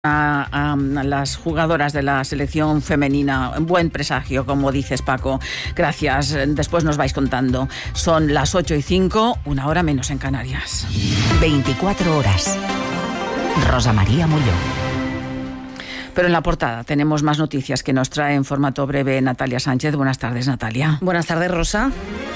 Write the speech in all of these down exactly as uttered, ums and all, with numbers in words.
A, a, a las jugadoras de la selección femenina. Buen presagio, como dices, Paco. Gracias. Después nos vais contando. Son las ocho y cinco, una hora menos en Canarias. veinticuatro horas. Rosa María Molló. Pero en la portada tenemos más noticias que nos trae en formato breve Natalia Sánchez. Buenas tardes, Natalia. Buenas tardes, Rosa.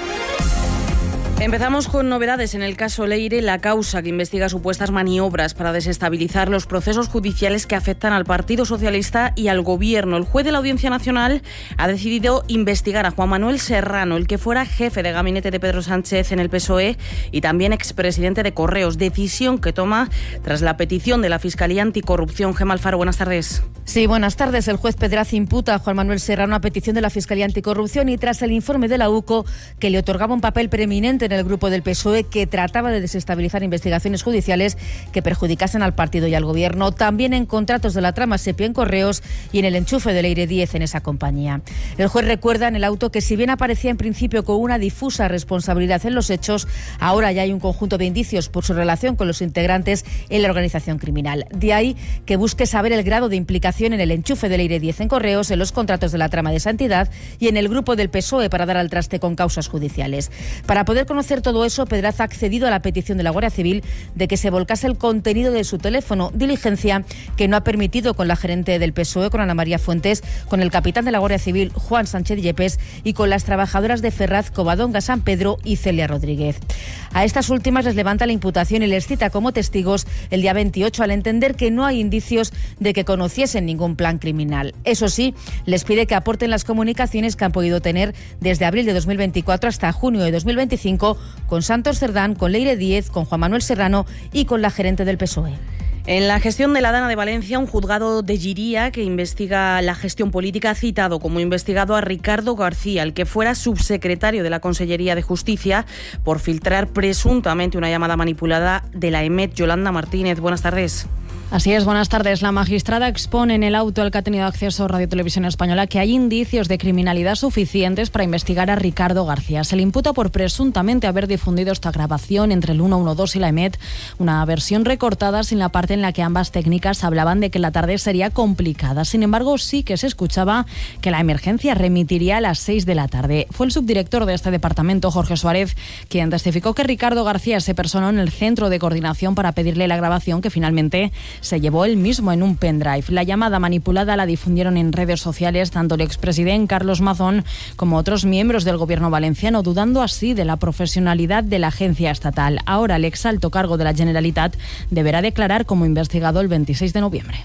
Empezamos con novedades en el caso Leire, la causa que investiga supuestas maniobras para desestabilizar los procesos judiciales que afectan al Partido Socialista y al Gobierno. El juez de la Audiencia Nacional ha decidido investigar a Juan Manuel Serrano, el que fuera jefe de gabinete de Pedro Sánchez en el P S O E y también expresidente de Correos. Decisión que toma tras la petición de la Fiscalía Anticorrupción. Gemma Alfaro, buenas tardes. Sí, buenas tardes. El juez Pedraz imputa a Juan Manuel Serrano a petición de la Fiscalía Anticorrupción y tras el informe de la U C O que le otorgaba un papel preeminente en el grupo del P S O E que trataba de desestabilizar investigaciones judiciales que perjudicasen al partido y al Gobierno, también en contratos de la trama Sepia en Correos y en el enchufe de Leire Díez en esa compañía. El juez recuerda en el auto que si bien aparecía en principio con una difusa responsabilidad en los hechos, ahora ya hay un conjunto de indicios por su relación con los integrantes en la organización criminal. De ahí que busque saber el grado de implicación en el enchufe de Leire Díez en Correos, en los contratos de la trama de Santidad y en el grupo del P S O E para dar al traste con causas judiciales. Para poder conocer todo eso, Pedraz ha accedido a la petición de la Guardia Civil de que se volcase el contenido de su teléfono, diligencia que no ha permitido con la gerente del P S O E, con Ana María Fuentes, con el capitán de la Guardia Civil, Juan Sánchez Yepes, y con las trabajadoras de Ferraz, Covadonga, San Pedro y Celia Rodríguez. A estas últimas les levanta la imputación y les cita como testigos el día veintiocho al entender que no hay indicios de que conociesen ningún plan criminal. Eso sí, les pide que aporten las comunicaciones que han podido tener desde abril de dos mil veinticuatro hasta junio de dos mil veinticinco con Santos Cerdán, con Leire Díez, con Juan Manuel Serrano y con la gerente del P S O E. En la gestión de la Dana de Valencia, un juzgado de Lliria que investiga la gestión política ha citado como investigado a Ricardo García, el que fuera subsecretario de la Consellería de Justicia, por filtrar presuntamente una llamada manipulada de la E M E T. Yolanda Martínez, buenas tardes. Así es, buenas tardes. La magistrada expone en el auto al que ha tenido acceso Radio Televisión Española que hay indicios de criminalidad suficientes para investigar a Ricardo García. Se le imputa por presuntamente haber difundido esta grabación entre el ciento doce y la E M E T, una versión recortada sin la parte en la que ambas técnicas hablaban de que la tarde sería complicada. Sin embargo, sí que se escuchaba que la emergencia remitiría a las seis de la tarde. Fue el subdirector de este departamento, Jorge Suárez, quien testificó que Ricardo García se personó en el centro de coordinación para pedirle la grabación que finalmente se llevó él mismo en un pendrive. La llamada manipulada la difundieron en redes sociales tanto el expresidente Carlos Mazón como otros miembros del gobierno valenciano, dudando así de la profesionalidad de la agencia estatal. Ahora el exalto cargo de la Generalitat deberá declarar como investigado el veintiséis de noviembre.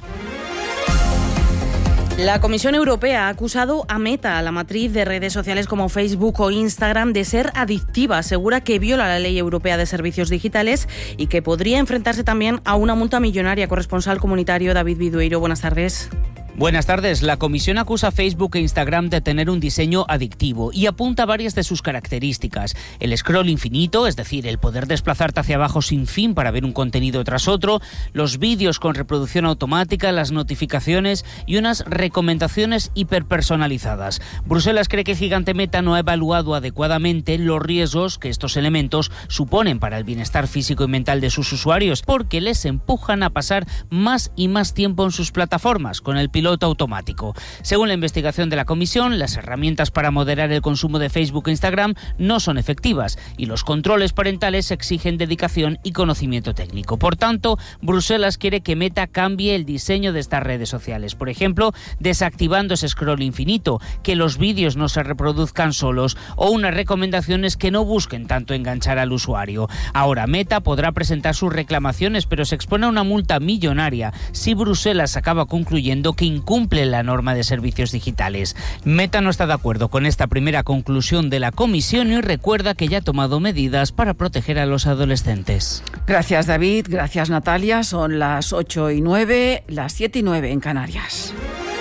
La Comisión Europea ha acusado a Meta, la matriz de redes sociales como Facebook o Instagram, de ser adictiva. Asegura que viola la Ley Europea de Servicios Digitales y que podría enfrentarse también a una multa millonaria. Corresponsal comunitario David Vidueiro, buenas tardes. Buenas tardes. La Comisión acusa a Facebook e Instagram de tener un diseño adictivo y apunta varias de sus características. El scroll infinito, es decir, el poder desplazarte hacia abajo sin fin para ver un contenido tras otro, los vídeos con reproducción automática, las notificaciones y unas recomendaciones hiperpersonalizadas. Bruselas cree que Gigante Meta no ha evaluado adecuadamente los riesgos que estos elementos suponen para el bienestar físico y mental de sus usuarios, porque les empujan a pasar más y más tiempo en sus plataformas, con el piloto automático. Según la investigación de la Comisión, las herramientas para moderar el consumo de Facebook e Instagram no son efectivas y los controles parentales exigen dedicación y conocimiento técnico. Por tanto, Bruselas quiere que Meta cambie el diseño de estas redes sociales. Por ejemplo, desactivando ese scroll infinito, que los vídeos no se reproduzcan solos o unas recomendaciones que no busquen tanto enganchar al usuario. Ahora Meta podrá presentar sus reclamaciones, pero se expone a una multa millonaria si Bruselas acaba concluyendo que incumple la norma de servicios digitales. Meta no está de acuerdo con esta primera conclusión de la Comisión y recuerda que ya ha tomado medidas para proteger a los adolescentes. Gracias, David. Gracias, Natalia. Son las ocho y nueve, las siete y nueve en Canarias.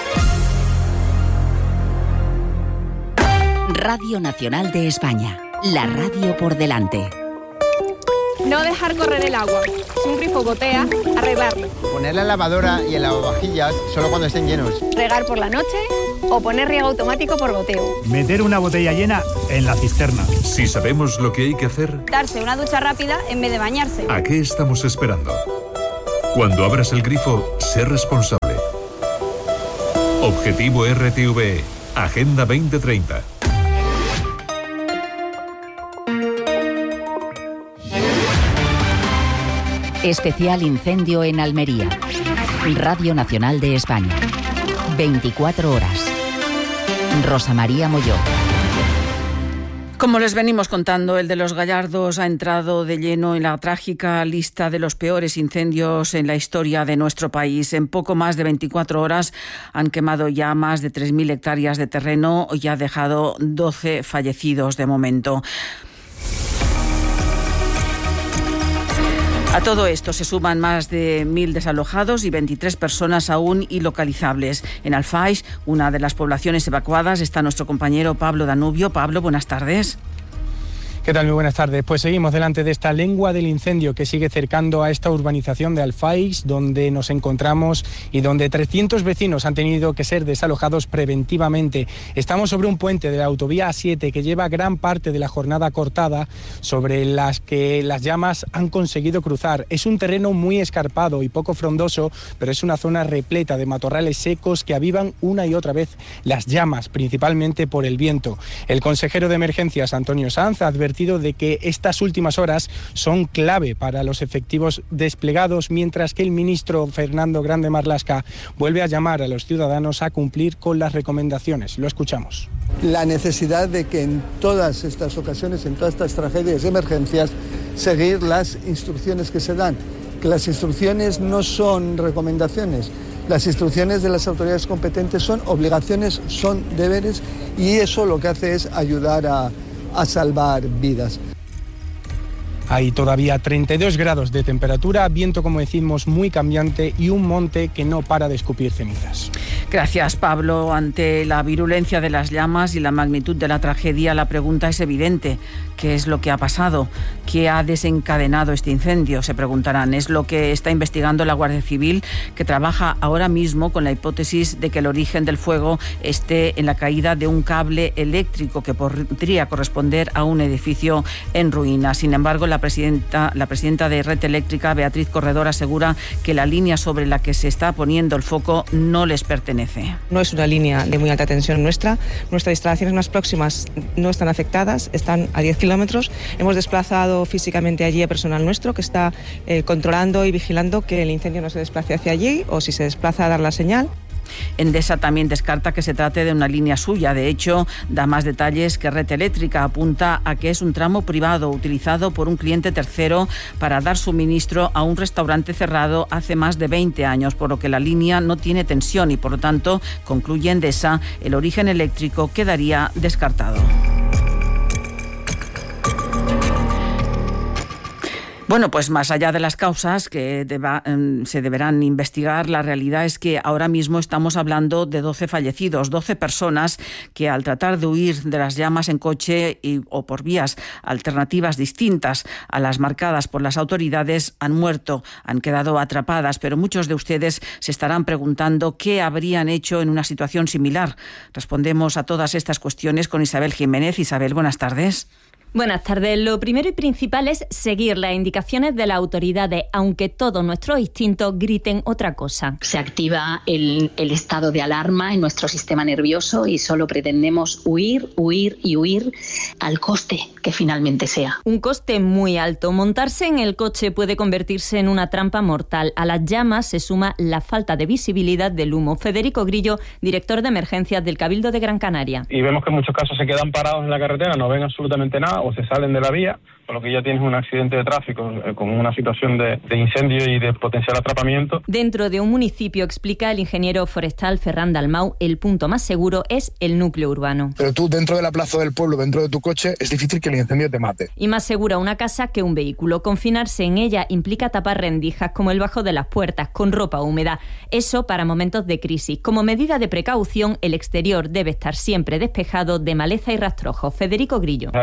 Radio Nacional de España. La radio por delante. No dejar correr el agua. Si un grifo gotea, arreglarlo. Poner la lavadora y el lavavajillas solo cuando estén llenos. Regar por la noche o poner riego automático por goteo. Meter una botella llena en la cisterna. Si sabemos lo que hay que hacer, darse una ducha rápida en vez de bañarse. ¿A qué estamos esperando? Cuando abras el grifo, sé responsable. Objetivo R T V E, Agenda veinte treinta. Especial incendio en Almería. Radio Nacional de España. veinticuatro horas. Rosa María Molló. Como les venimos contando, el de Los Gallardos ha entrado de lleno en la trágica lista de los peores incendios en la historia de nuestro país. En poco más de veinticuatro horas han quemado ya más de tres mil hectáreas de terreno y ha dejado doce fallecidos de momento. A todo esto se suman más de mil desalojados y veintitrés personas aún ilocalizables. En Alfaix, una de las poblaciones evacuadas, está nuestro compañero Pablo Danubio. Pablo, buenas tardes. ¿Qué tal? Muy buenas tardes. Pues seguimos delante de esta lengua del incendio que sigue cercando a esta urbanización de Alfaix, donde nos encontramos y donde trescientos vecinos han tenido que ser desalojados preventivamente. Estamos sobre un puente de la autovía A siete que lleva gran parte de la jornada cortada, sobre las que las llamas han conseguido cruzar. Es un terreno muy escarpado y poco frondoso, pero es una zona repleta de matorrales secos que avivan una y otra vez las llamas, principalmente por el viento. El consejero de Emergencias, Antonio Sanz, ha advertido de que estas últimas horas son clave para los efectivos desplegados, mientras que el ministro Fernando Grande Marlaska vuelve a llamar a los ciudadanos a cumplir con las recomendaciones. Lo escuchamos. La necesidad de que en todas estas ocasiones, en todas estas tragedias y emergencias, seguir las instrucciones que se dan, que las instrucciones no son recomendaciones. Las instrucciones de las autoridades competentes son obligaciones, son deberes, y eso lo que hace es ayudar a a salvar vidas. Hay todavía treinta y dos grados de temperatura, viento, como decimos, muy cambiante y un monte que no para de escupir cenizas. Gracias, Pablo. Ante la virulencia de las llamas y la magnitud de la tragedia, la pregunta es evidente. ¿Qué es lo que ha pasado? ¿Qué ha desencadenado este incendio? Se preguntarán. Es lo que está investigando la Guardia Civil, que trabaja ahora mismo con la hipótesis de que el origen del fuego esté en la caída de un cable eléctrico que podría corresponder a un edificio en ruinas. Sin embargo, la presidenta, la presidenta de Red Eléctrica, Beatriz Corredor, asegura que la línea sobre la que se está poniendo el foco no les pertenece. No es una línea de muy alta tensión nuestra. Nuestras instalaciones más próximas no están afectadas, están a diez kilómetros. Hemos desplazado físicamente allí a personal nuestro que está eh, controlando y vigilando que el incendio no se desplace hacia allí, o si se desplaza, a dar la señal. Endesa también descarta que se trate de una línea suya. De hecho, da más detalles que Red Eléctrica. Apunta a que es un tramo privado utilizado por un cliente tercero para dar suministro a un restaurante cerrado hace más de veinte años, por lo que la línea no tiene tensión y, por lo tanto, concluye Endesa, el origen eléctrico quedaría descartado. Bueno, pues más allá de las causas que deba, eh, se deberán investigar, la realidad es que ahora mismo estamos hablando de doce fallecidos, doce personas que al tratar de huir de las llamas en coche y, o por vías alternativas distintas a las marcadas por las autoridades han muerto, han quedado atrapadas, pero muchos de ustedes se estarán preguntando qué habrían hecho en una situación similar. Respondemos a todas estas cuestiones con Isabel Jiménez. Isabel, buenas tardes. Buenas tardes. Lo primero y principal es seguir las indicaciones de las autoridades, aunque todos nuestros instintos griten otra cosa. Se activa el, el estado de alarma en nuestro sistema nervioso y solo pretendemos huir, huir y huir al coste que finalmente sea. Un coste muy alto. Montarse en el coche puede convertirse en una trampa mortal. A las llamas se suma la falta de visibilidad del humo. Federico Grillo, director de emergencias del Cabildo de Gran Canaria. Y vemos que en muchos casos se quedan parados en la carretera, no ven absolutamente nada, o se salen de la vía, por lo que ya tienes un accidente de tráfico eh, con una situación de, de incendio y de potencial atrapamiento. Dentro de un municipio, explica el ingeniero forestal Ferran Dalmau, el punto más seguro es el núcleo urbano. Pero tú, dentro de la plaza del pueblo, dentro de tu coche, es difícil que el incendio te mate. Y más segura una casa que un vehículo. Confinarse en ella implica tapar rendijas como el bajo de las puertas con ropa húmeda. Eso para momentos de crisis. Como medida de precaución, el exterior debe estar siempre despejado de maleza y rastrojos. Federico Grillo. Hay que tener una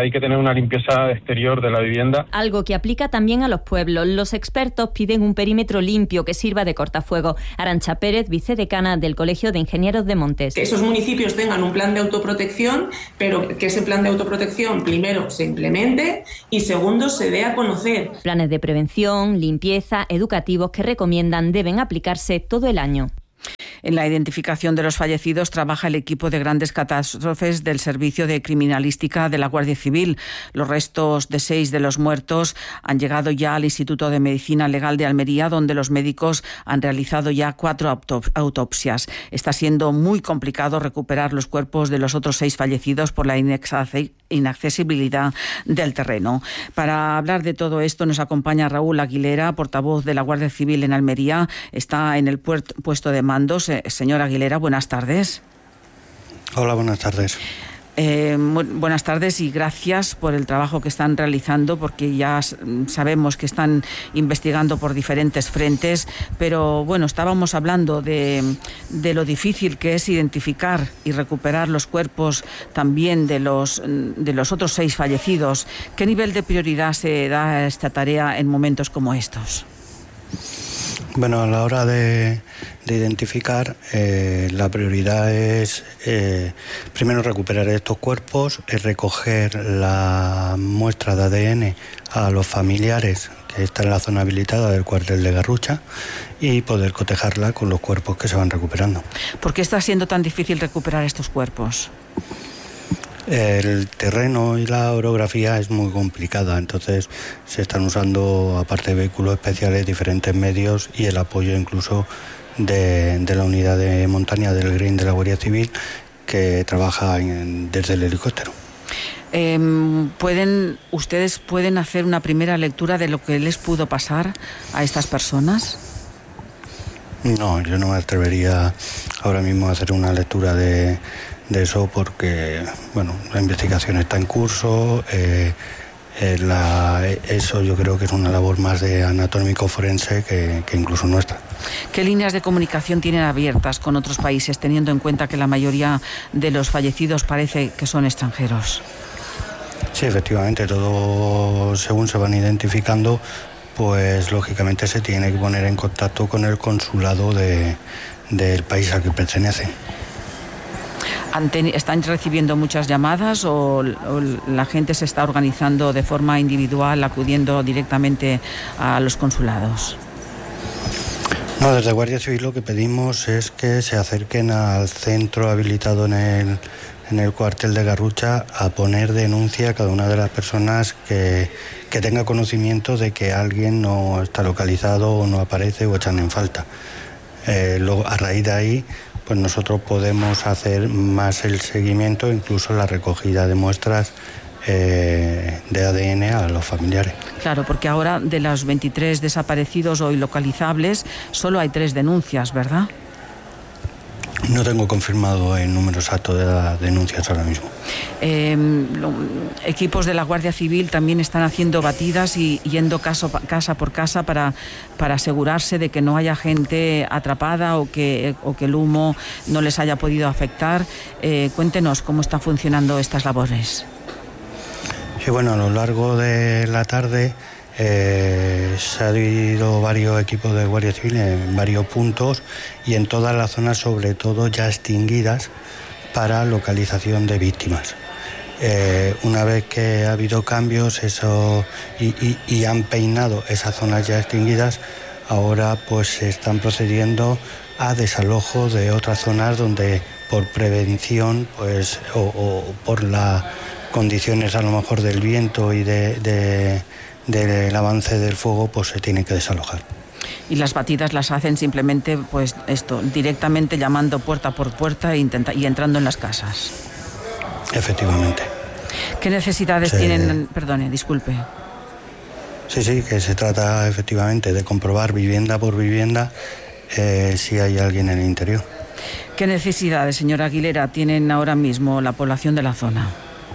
una limpieza exterior de la vivienda. Algo que aplica también a los pueblos. Los expertos piden un perímetro limpio que sirva de cortafuego. Arantxa Pérez, vicedecana del Colegio de Ingenieros de Montes. Que esos municipios tengan un plan de autoprotección, pero que ese plan de autoprotección primero se implemente y segundo se dé a conocer. Planes de prevención, limpieza, educativos que recomiendan deben aplicarse todo el año. En la identificación de los fallecidos trabaja el equipo de grandes catástrofes del Servicio de Criminalística de la Guardia Civil. Los restos de seis de los muertos han llegado ya al Instituto de Medicina Legal de Almería, donde los médicos han realizado ya cuatro autopsias. Está siendo muy complicado recuperar los cuerpos de los otros seis fallecidos por la inaccesibilidad del terreno. Para hablar de todo esto nos acompaña Raúl Aguilera, portavoz de la Guardia Civil en Almería. Está en el puesto de mandos. Señor Aguilera, buenas tardes. Hola, buenas tardes. Eh, buenas tardes y gracias por el trabajo que están realizando, porque ya sabemos que están investigando por diferentes frentes, pero bueno, estábamos hablando de, de lo difícil que es identificar y recuperar los cuerpos también de los, de los otros seis fallecidos. ¿Qué nivel de prioridad se da a esta tarea en momentos como estos? Bueno, a la hora de, de identificar, eh, la prioridad es eh, primero recuperar estos cuerpos, es recoger la muestra de A D N a los familiares que están en la zona habilitada del cuartel de Garrucha y poder cotejarla con los cuerpos que se van recuperando. ¿Por qué está siendo tan difícil recuperar estos cuerpos? El terreno y la orografía es muy complicada, entonces se están usando, aparte de vehículos especiales, diferentes medios y el apoyo incluso de, de la unidad de montaña del Green de la Guardia Civil, que trabaja en, desde el helicóptero. Eh, ¿pueden, ¿Ustedes pueden hacer una primera lectura de lo que les pudo pasar a estas personas? No, yo no me atrevería ahora mismo a hacer una lectura de... de eso porque, bueno, la investigación está en curso, eh, eh, la, eso yo creo que es una labor más de anatómico forense que, que incluso nuestra. ¿Qué líneas de comunicación tienen abiertas con otros países, teniendo en cuenta que la mayoría de los fallecidos parece que son extranjeros? Sí, efectivamente, todo según se van identificando, pues lógicamente se tiene que poner en contacto con el consulado de, del país al que pertenecen. ¿Están recibiendo muchas llamadas o, o la gente se está organizando de forma individual, acudiendo directamente a los consulados? No, desde Guardia Civil lo que pedimos es que se acerquen al centro habilitado en el, en el cuartel de Garrucha a poner denuncia a cada una de las personas que, que tenga conocimiento de que alguien no está localizado o no aparece o echan en falta. Eh, luego, a raíz de ahí, pues nosotros podemos hacer más el seguimiento, incluso la recogida de muestras eh, de A D N a los familiares. Claro, porque ahora de los veintitrés desaparecidos o ilocalizables, solo hay tres denuncias, ¿verdad? No tengo confirmado el número exacto de las denuncias ahora mismo. Eh, lo, equipos de la Guardia Civil también están haciendo batidas y yendo caso, casa por casa para, para asegurarse de que no haya gente atrapada o que, o que el humo no les haya podido afectar. Eh, cuéntenos cómo están funcionando estas labores. Sí, bueno, a lo largo de la tarde Eh, se han ido varios equipos de Guardia Civil en varios puntos y en todas las zonas, sobre todo ya extinguidas, para localización de víctimas. Eh, una vez que ha habido cambios eso, y, y, y han peinado esas zonas ya extinguidas, ahora pues se están procediendo a desalojo de otras zonas donde por prevención pues o, o por las condiciones a lo mejor del viento y de, de del avance del fuego, pues se tienen que desalojar. Y las batidas las hacen simplemente, pues esto, directamente llamando puerta por puerta e intenta, y entrando en las casas. Efectivamente. ¿Qué necesidades se... tienen? Perdone, disculpe. Sí, sí, que se trata efectivamente de comprobar vivienda por vivienda eh, si hay alguien en el interior. ¿Qué necesidades, señora Aguilera, tienen ahora mismo la población de la zona?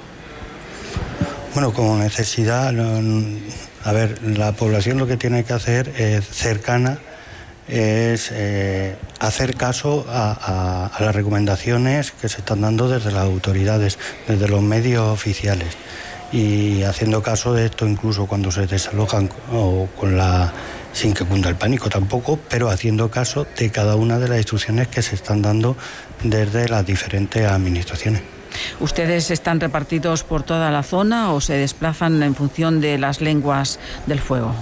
Bueno, como necesidad, a ver, la población lo que tiene que hacer es cercana, es eh, hacer caso a, a, a las recomendaciones que se están dando desde las autoridades, desde los medios oficiales. y haciendo caso de esto, incluso cuando se desalojan o con la sin que cunda el pánico tampoco, pero haciendo caso de cada una de las instrucciones que se están dando desde las diferentes administraciones. ¿Ustedes están repartidos por toda la zona o se desplazan en función de las lenguas del fuego?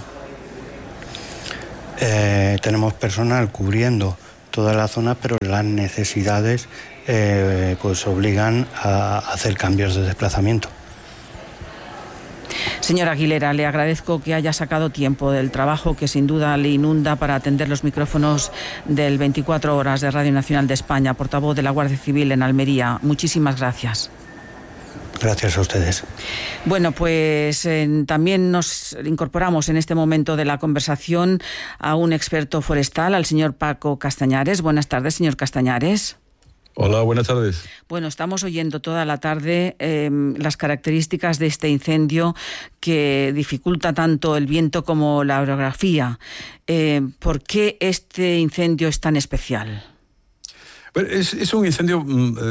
Eh, tenemos personal cubriendo toda la zona, pero las necesidades eh, pues obligan a hacer cambios de desplazamiento. Señora Aguilera, le agradezco que haya sacado tiempo del trabajo que sin duda le inunda para atender los micrófonos del veinticuatro horas de Radio Nacional de España, portavoz de la Guardia Civil en Almería. Muchísimas gracias. Gracias a ustedes. Bueno, pues eh, también nos incorporamos en este momento de la conversación a un experto forestal, al señor Paco Castañares. Buenas tardes, señor Castañares. Hola, buenas tardes. Bueno, estamos oyendo toda la tarde eh, las características de este incendio que dificulta tanto el viento como la orografía. Eh, ¿Por qué este incendio es tan especial? Bueno, es, es un incendio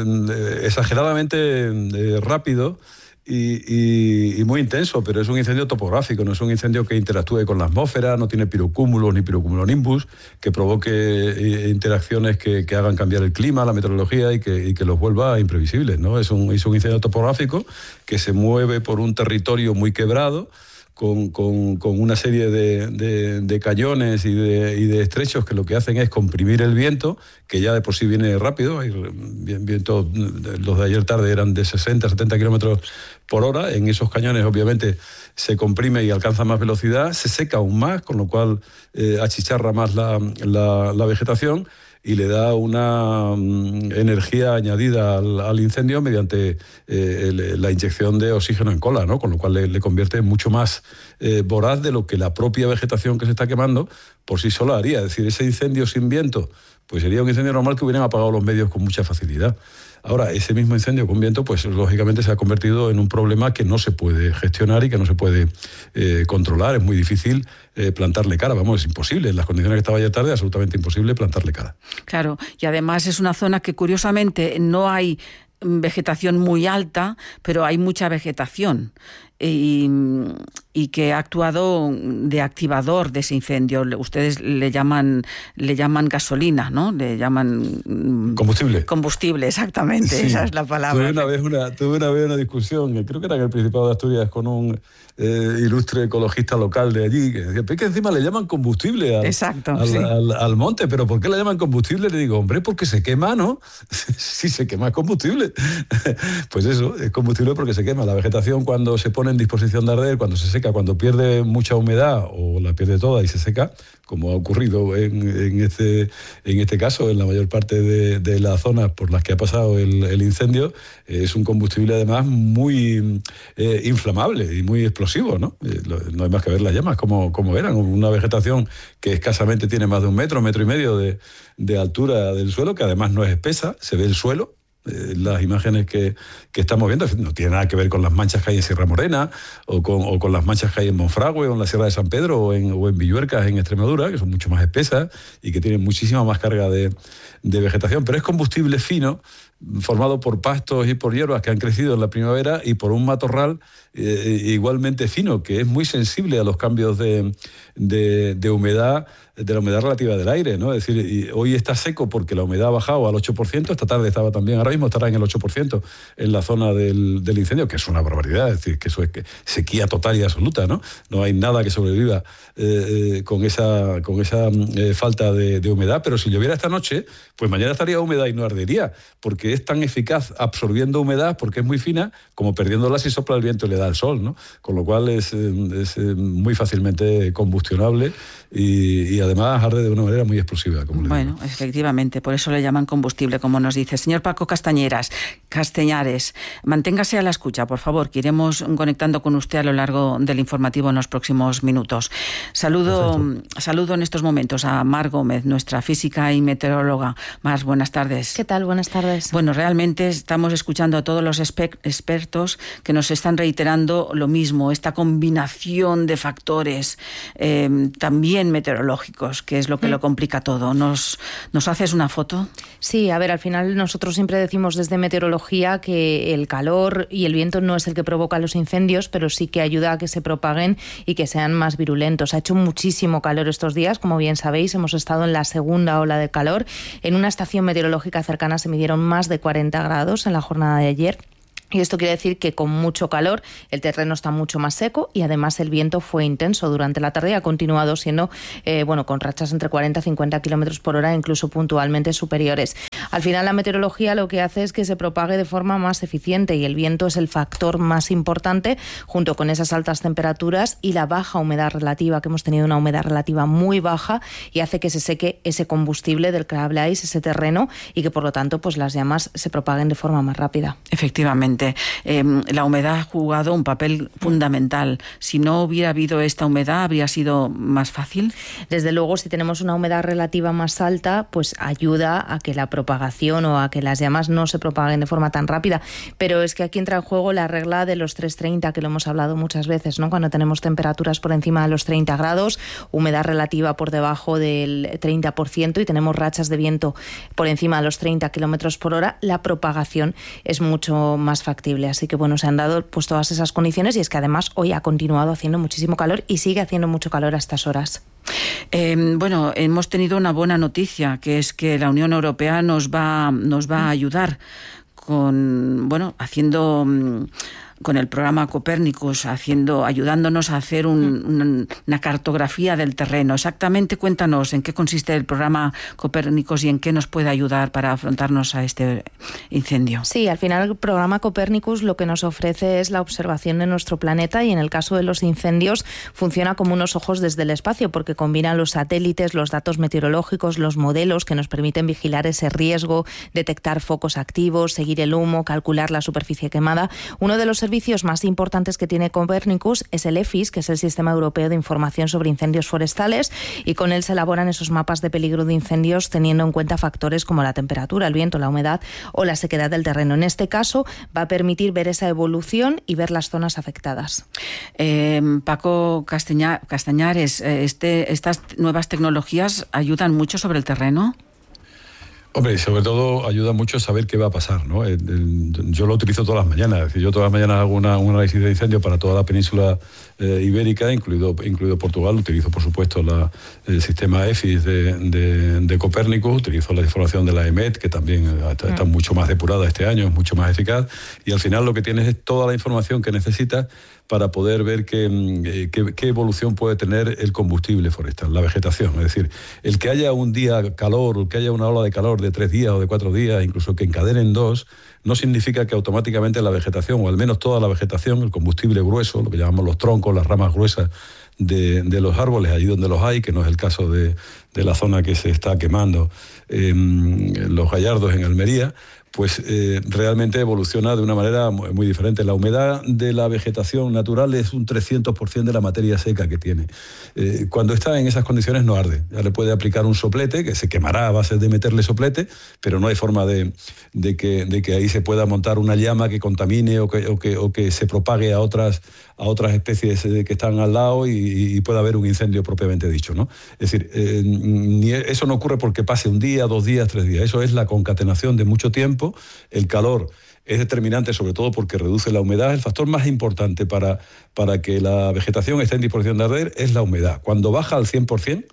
eh, exageradamente eh, rápido y, y, y muy intenso, pero es un incendio topográfico, no es un incendio que interactúe con la atmósfera, no tiene pirocúmulos ni pirocumulonimbus, que provoque eh, interacciones que, que hagan cambiar el clima, la meteorología y que, y que los vuelva imprevisibles, ¿no? Es un, es un incendio topográfico que se mueve por un territorio muy quebrado, Con, con, con una serie de, de, de cañones y de, y de estrechos que lo que hacen es comprimir el viento, que ya de por sí viene rápido. Hay vientos, los de ayer tarde eran de sesenta, setenta kilómetros por hora. En esos cañones obviamente se comprime y alcanza más velocidad, se seca aún más, con lo cual eh, achicharra más la, la, la vegetación y le da una um, energía añadida al, al incendio mediante eh, el, la inyección de oxígeno en cola, ¿no? Con lo cual le, le convierte en mucho más eh, voraz de lo que la propia vegetación que se está quemando por sí sola haría. Es decir, ese incendio sin viento pues sería un incendio normal que hubieran apagado los medios con mucha facilidad. Ahora, ese mismo incendio con viento, pues lógicamente se ha convertido en un problema que no se puede gestionar y que no se puede eh, controlar. Es muy difícil eh, plantarle cara, vamos, es imposible. En las condiciones que estaba ayer tarde, absolutamente imposible plantarle cara. Claro, y además es una zona que curiosamente no hay vegetación muy alta, pero hay mucha vegetación y, y que ha actuado de activador de ese incendio. Ustedes le llaman le llaman gasolina, ¿no? Le llaman combustible. Combustible, exactamente, sí. Esa es la palabra. Tuve una vez una, tuve una, vez una discusión, creo que era en el Principado de Asturias, con un eh, ilustre ecologista local de allí, que decía, pero es que encima le llaman combustible al, Exacto, al, sí. al, al monte, pero ¿por qué le llaman combustible? Le digo, hombre, porque se quema, ¿no? Si se quema es combustible. Pues eso, es combustible porque se quema. La vegetación cuando se pone en disposición de arder, cuando se seca, cuando pierde mucha humedad o la pierde toda y se seca, como ha ocurrido en, en, este, en este caso, en la mayor parte de, de las zonas por las que ha pasado el, el incendio, eh, es un combustible además muy eh, inflamable y muy explosivo, ¿no? Eh, lo, no hay más que ver las llamas como, como eran, una vegetación que escasamente tiene más de un metro, metro y medio de, de altura del suelo, que además no es espesa, se ve el suelo. Eh, las imágenes que, que estamos viendo no tienen nada que ver con las manchas que hay en Sierra Morena o con, o con las manchas que hay en Monfragüe o en la Sierra de San Pedro o en, o en Villuercas en Extremadura, que son mucho más espesas y que tienen muchísima más carga de, de vegetación, pero es combustible fino formado por pastos y por hierbas que han crecido en la primavera y por un matorral eh, igualmente fino, que es muy sensible a los cambios de, de, de humedad, de la humedad relativa del aire, ¿no? Es decir, y hoy está seco porque la humedad ha bajado al ocho por ciento, esta tarde estaba también, ahora mismo estará en el ocho por ciento en la zona del, del incendio, que es una barbaridad, es decir, que eso es que sequía total y absoluta, ¿no? No hay nada que sobreviva eh, eh, con esa, con esa eh, falta de, de humedad, pero si lloviera esta noche, pues mañana estaría húmeda y no ardería, porque es tan eficaz absorbiendo humedad, porque es muy fina, como perdiéndola si sopla el viento y le da el sol, ¿no? Con lo cual es, es muy fácilmente combustionable y, y además arde de una manera muy explosiva, como le Bueno, digo. efectivamente, por eso le llaman combustible, como nos dice. Señor Paco Castañeras, Castañares, manténgase a la escucha, por favor, que iremos conectando con usted a lo largo del informativo en los próximos minutos. Saludo, saludo en estos momentos a Mar Gómez, nuestra física y meteoróloga. Mar, buenas tardes. ¿Qué tal? Buenas tardes. Bueno, Bueno, realmente estamos escuchando a todos los expertos que nos están reiterando lo mismo, esta combinación de factores eh, también meteorológicos, que es lo que mm. lo complica todo. ¿Nos, ¿Nos haces una foto? Sí, a ver, al final nosotros siempre decimos desde meteorología que el calor y el viento no es el que provoca los incendios, pero sí que ayuda a que se propaguen y que sean más virulentos. Ha hecho muchísimo calor estos días, como bien sabéis, hemos estado en la segunda ola de calor. En una estación meteorológica cercana se midieron más de cuarenta grados en la jornada de ayer. Y esto quiere decir que con mucho calor el terreno está mucho más seco y además el viento fue intenso durante la tarde y ha continuado siendo, eh, bueno, con rachas entre cuarenta y cincuenta kilómetros por hora, incluso puntualmente superiores. Al final la meteorología lo que hace es que se propague de forma más eficiente y el viento es el factor más importante junto con esas altas temperaturas y la baja humedad relativa, que hemos tenido una humedad relativa muy baja y hace que se seque ese combustible del que habláis, ese terreno, y que por lo tanto pues las llamas se propaguen de forma más rápida. Efectivamente. Eh, la humedad ha jugado un papel fundamental. Si no hubiera habido esta humedad, ¿habría sido más fácil? Desde luego, si tenemos una humedad relativa más alta, pues ayuda a que la propagación o a que las llamas no se propaguen de forma tan rápida. Pero es que aquí entra en juego la regla de los tres treinta, que lo hemos hablado muchas veces, ¿no? Cuando tenemos temperaturas por encima de los treinta grados, humedad relativa por debajo del treinta por ciento y tenemos rachas de viento por encima de los treinta kilómetros por hora, la propagación es mucho más factible. Así que bueno, se han dado pues todas esas condiciones y es que además hoy ha continuado haciendo muchísimo calor y sigue haciendo mucho calor a estas horas. Eh, bueno, hemos tenido una buena noticia, que es que la Unión Europea nos va, nos va a ayudar con, bueno, haciendo... con el programa Copérnicus, haciendo, ayudándonos a hacer un, un, una cartografía del terreno. Exactamente, cuéntanos en qué consiste el programa Copérnicus y en qué nos puede ayudar para afrontarnos a este incendio. Sí, al final el programa Copérnicus lo que nos ofrece es la observación de nuestro planeta y en el caso de los incendios funciona como unos ojos desde el espacio porque combina los satélites, los datos meteorológicos, los modelos que nos permiten vigilar ese riesgo, detectar focos activos, seguir el humo, calcular la superficie quemada. Uno de los servicios más importantes que tiene Copérnicus es el E F I S, que es el Sistema Europeo de Información sobre Incendios Forestales, y con él se elaboran esos mapas de peligro de incendios teniendo en cuenta factores como la temperatura, el viento, la humedad o la sequedad del terreno. En este caso va a permitir ver esa evolución y ver las zonas afectadas. Eh, Paco Castaña, Castañares, este, ¿estas nuevas tecnologías ayudan mucho sobre el terreno? Hombre, sobre todo ayuda mucho a saber qué va a pasar, ¿no? Yo lo utilizo todas las mañanas, es decir, yo todas las mañanas hago una, un análisis de incendio para toda la península eh, ibérica, incluido, incluido Portugal. Utilizo, por supuesto, la, el sistema E F I S de, de, de Copérnicus, utilizo la información de la E M E T, que también está, está mucho más depurada este año, es mucho más eficaz, y al final lo que tienes es toda la información que necesitas para poder ver qué, qué, qué evolución puede tener el combustible forestal, la vegetación. Es decir, el que haya un día calor, o que haya una ola de calor de tres días o de cuatro días, incluso que encadenen dos, no significa que automáticamente la vegetación, o al menos toda la vegetación, el combustible grueso, lo que llamamos los troncos, las ramas gruesas de, de los árboles, allí donde los hay, que no es el caso de, de la zona que se está quemando, eh, los Gallardos en Almería, pues eh, realmente evoluciona de una manera muy, muy diferente. La humedad de la vegetación natural es un trescientos por ciento de la materia seca que tiene. Eh, cuando está en esas condiciones no arde. Ya le puede aplicar un soplete, que se quemará a base de meterle soplete, pero no hay forma de, de, que, de que ahí se pueda montar una llama que contamine o que, o que, o que se propague a otras, a otras especies que están al lado y, y pueda haber un incendio propiamente dicho, ¿no? Es decir, eh, ni eso no ocurre porque pase un día, dos días, tres días. Eso es la concatenación de mucho tiempo. El calor es determinante sobre todo porque reduce la humedad. El factor más importante para, para que la vegetación esté en disposición de arder es la humedad. Cuando baja al cien por ciento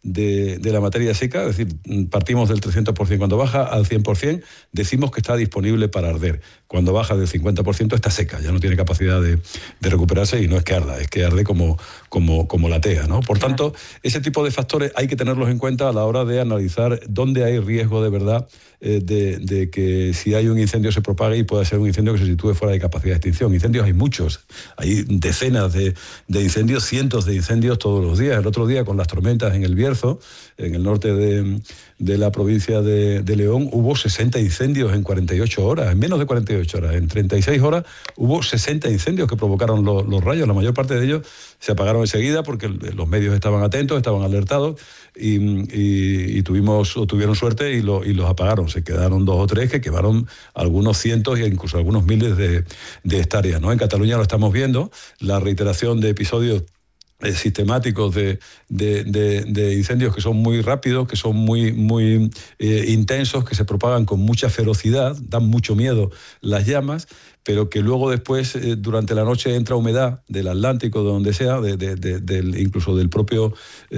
de, de la materia seca, es decir, partimos del trescientos por ciento, cuando baja al cien por ciento decimos que está disponible para arder. Cuando baja del cincuenta por ciento está seca, ya no tiene capacidad de, de recuperarse y no es que arda, es que arde como, como, como la tea, ¿no? Por tanto, ese tipo de factores hay que tenerlos en cuenta a la hora de analizar dónde hay riesgo de verdad eh, de, de que si hay un incendio se propague y pueda ser un incendio que se sitúe fuera de capacidad de extinción. Incendios hay muchos, hay decenas de, de incendios, cientos de incendios todos los días. El otro día con las tormentas en el viernes Bierzo, en el norte de, de la provincia de, de León, hubo sesenta incendios en cuarenta y ocho horas, en menos de cuarenta y ocho horas. En treinta y seis horas hubo sesenta incendios que provocaron los, los rayos. La mayor parte de ellos se apagaron enseguida porque los medios estaban atentos, estaban alertados y, y, y tuvimos o tuvieron suerte y, lo, y los apagaron. Se quedaron dos o tres que quemaron algunos cientos e incluso algunos miles de, de hectáreas, ¿no? En Cataluña lo estamos viendo, la reiteración de episodios Eh, sistemáticos de, de, de, de incendios que son muy rápidos, que son muy, muy eh, intensos, que se propagan con mucha ferocidad, dan mucho miedo las llamas, pero que luego después, eh, durante la noche, entra humedad del Atlántico, de donde sea, de, de, de, del, incluso del propio,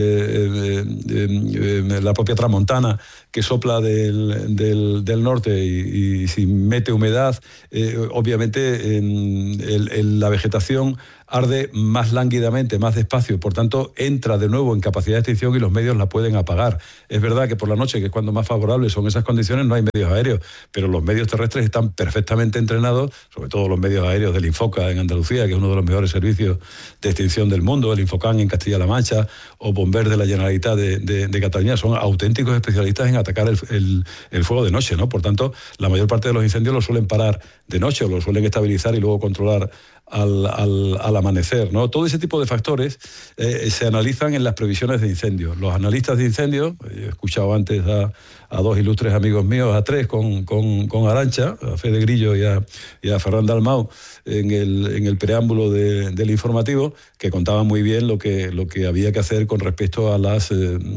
eh, de, de, de la propia tramontana, que sopla del, del, del norte y, y si mete humedad, eh, obviamente en, el, en la vegetación arde más lánguidamente, más despacio, por tanto entra de nuevo en capacidad de extinción y los medios la pueden apagar. Es verdad que por la noche, que es cuando más favorables son esas condiciones, no hay medios aéreos, pero los medios terrestres están perfectamente entrenados, sobre todo los medios aéreos del Infoca en Andalucía, que es uno de los mejores servicios de extinción del mundo, el Infocan en Castilla-La Mancha o Bombers de la Generalitat de, de, de Cataluña, son auténticos especialistas en atacar el, el, el fuego de noche, ¿no? Por tanto, la mayor parte de los incendios los suelen parar de noche o los suelen estabilizar y luego controlar Al, al, al amanecer, ¿no? Todo ese tipo de factores eh, se analizan en las previsiones de incendios. Los analistas de incendios, he escuchado antes a, a dos ilustres amigos míos, a tres con, con, con Arantxa, a Fede Grillo y a, y a Ferran Dalmau, en el, en el preámbulo de, del informativo, que contaban muy bien lo que, lo que había que hacer con respecto a las, eh,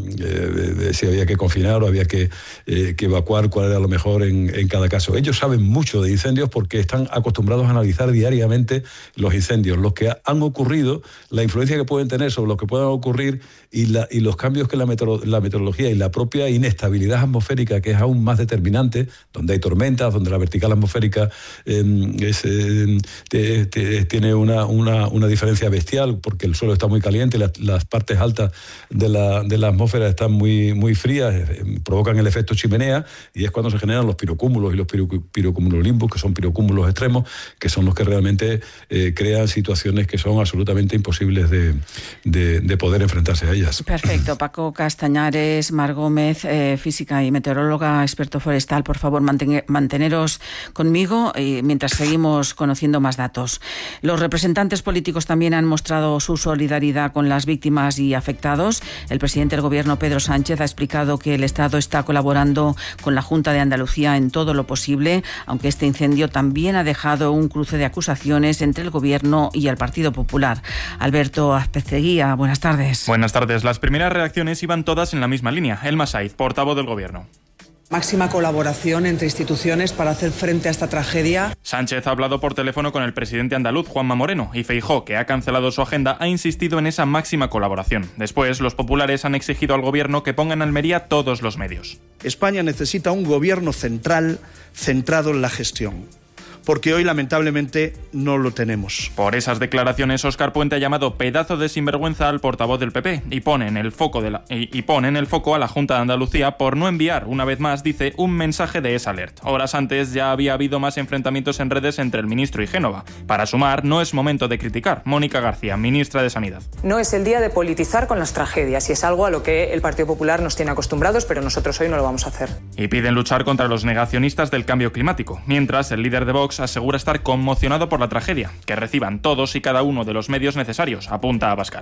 de, de si había que confinar o había que, eh, que evacuar, cuál era lo mejor en, en cada caso. Ellos saben mucho de incendios porque están acostumbrados a analizar diariamente los incendios, los que han ocurrido, la influencia que pueden tener sobre los que puedan ocurrir y, la, y los cambios que la, meteo, la meteorología y la propia inestabilidad atmosférica, que es aún más determinante, donde hay tormentas, donde la vertical atmosférica eh, es, eh, te, te, tiene una, una, una diferencia bestial porque el suelo está muy caliente, las, las partes altas de la, de la atmósfera están muy, muy frías, eh, provocan el efecto chimenea y es cuando se generan los pirocúmulos y los pirocumulonimbus, que son pirocúmulos extremos, que son los que realmente Eh, crean situaciones que son absolutamente imposibles de, de, de poder enfrentarse a ellas. Perfecto. Paco Castañares, Mar Gómez, eh, física y meteoróloga, experto forestal, por favor, manten, manteneros conmigo eh, mientras seguimos conociendo más datos. Los representantes políticos también han mostrado su solidaridad con las víctimas y afectados. El presidente del Gobierno, Pedro Sánchez, ha explicado que el Estado está colaborando con la Junta de Andalucía en todo lo posible, aunque este incendio también ha dejado un cruce de acusaciones entre el Gobierno y el Partido Popular. Alberto Azpeceguía, buenas tardes. Buenas tardes. Las primeras reacciones iban todas en la misma línea. Elma Saiz, portavoz del Gobierno. Máxima colaboración entre instituciones para hacer frente a esta tragedia. Sánchez ha hablado por teléfono con el presidente andaluz, Juanma Moreno, y Feijóo, que ha cancelado su agenda, ha insistido en esa máxima colaboración. Después, los populares han exigido al Gobierno que ponga en Almería todos los medios. España necesita un Gobierno central centrado en la gestión, porque hoy lamentablemente no lo tenemos. Por esas declaraciones, Óscar Puente ha llamado pedazo de sinvergüenza al portavoz del P P y pone en el foco de la, y, y pone en el foco a la Junta de Andalucía por no enviar, una vez más, dice, un mensaje de esa alert. Horas antes ya había habido más enfrentamientos en redes entre el ministro y Génova. Para sumar, no es momento de criticar. Mónica García, ministra de Sanidad. No es el día de politizar con las tragedias y es algo a lo que el Partido Popular nos tiene acostumbrados, pero nosotros hoy no lo vamos a hacer. Y piden luchar contra los negacionistas del cambio climático. Mientras, el líder de Vox asegura estar conmocionado por la tragedia, que reciban todos y cada uno de los medios necesarios, apunta Abascal.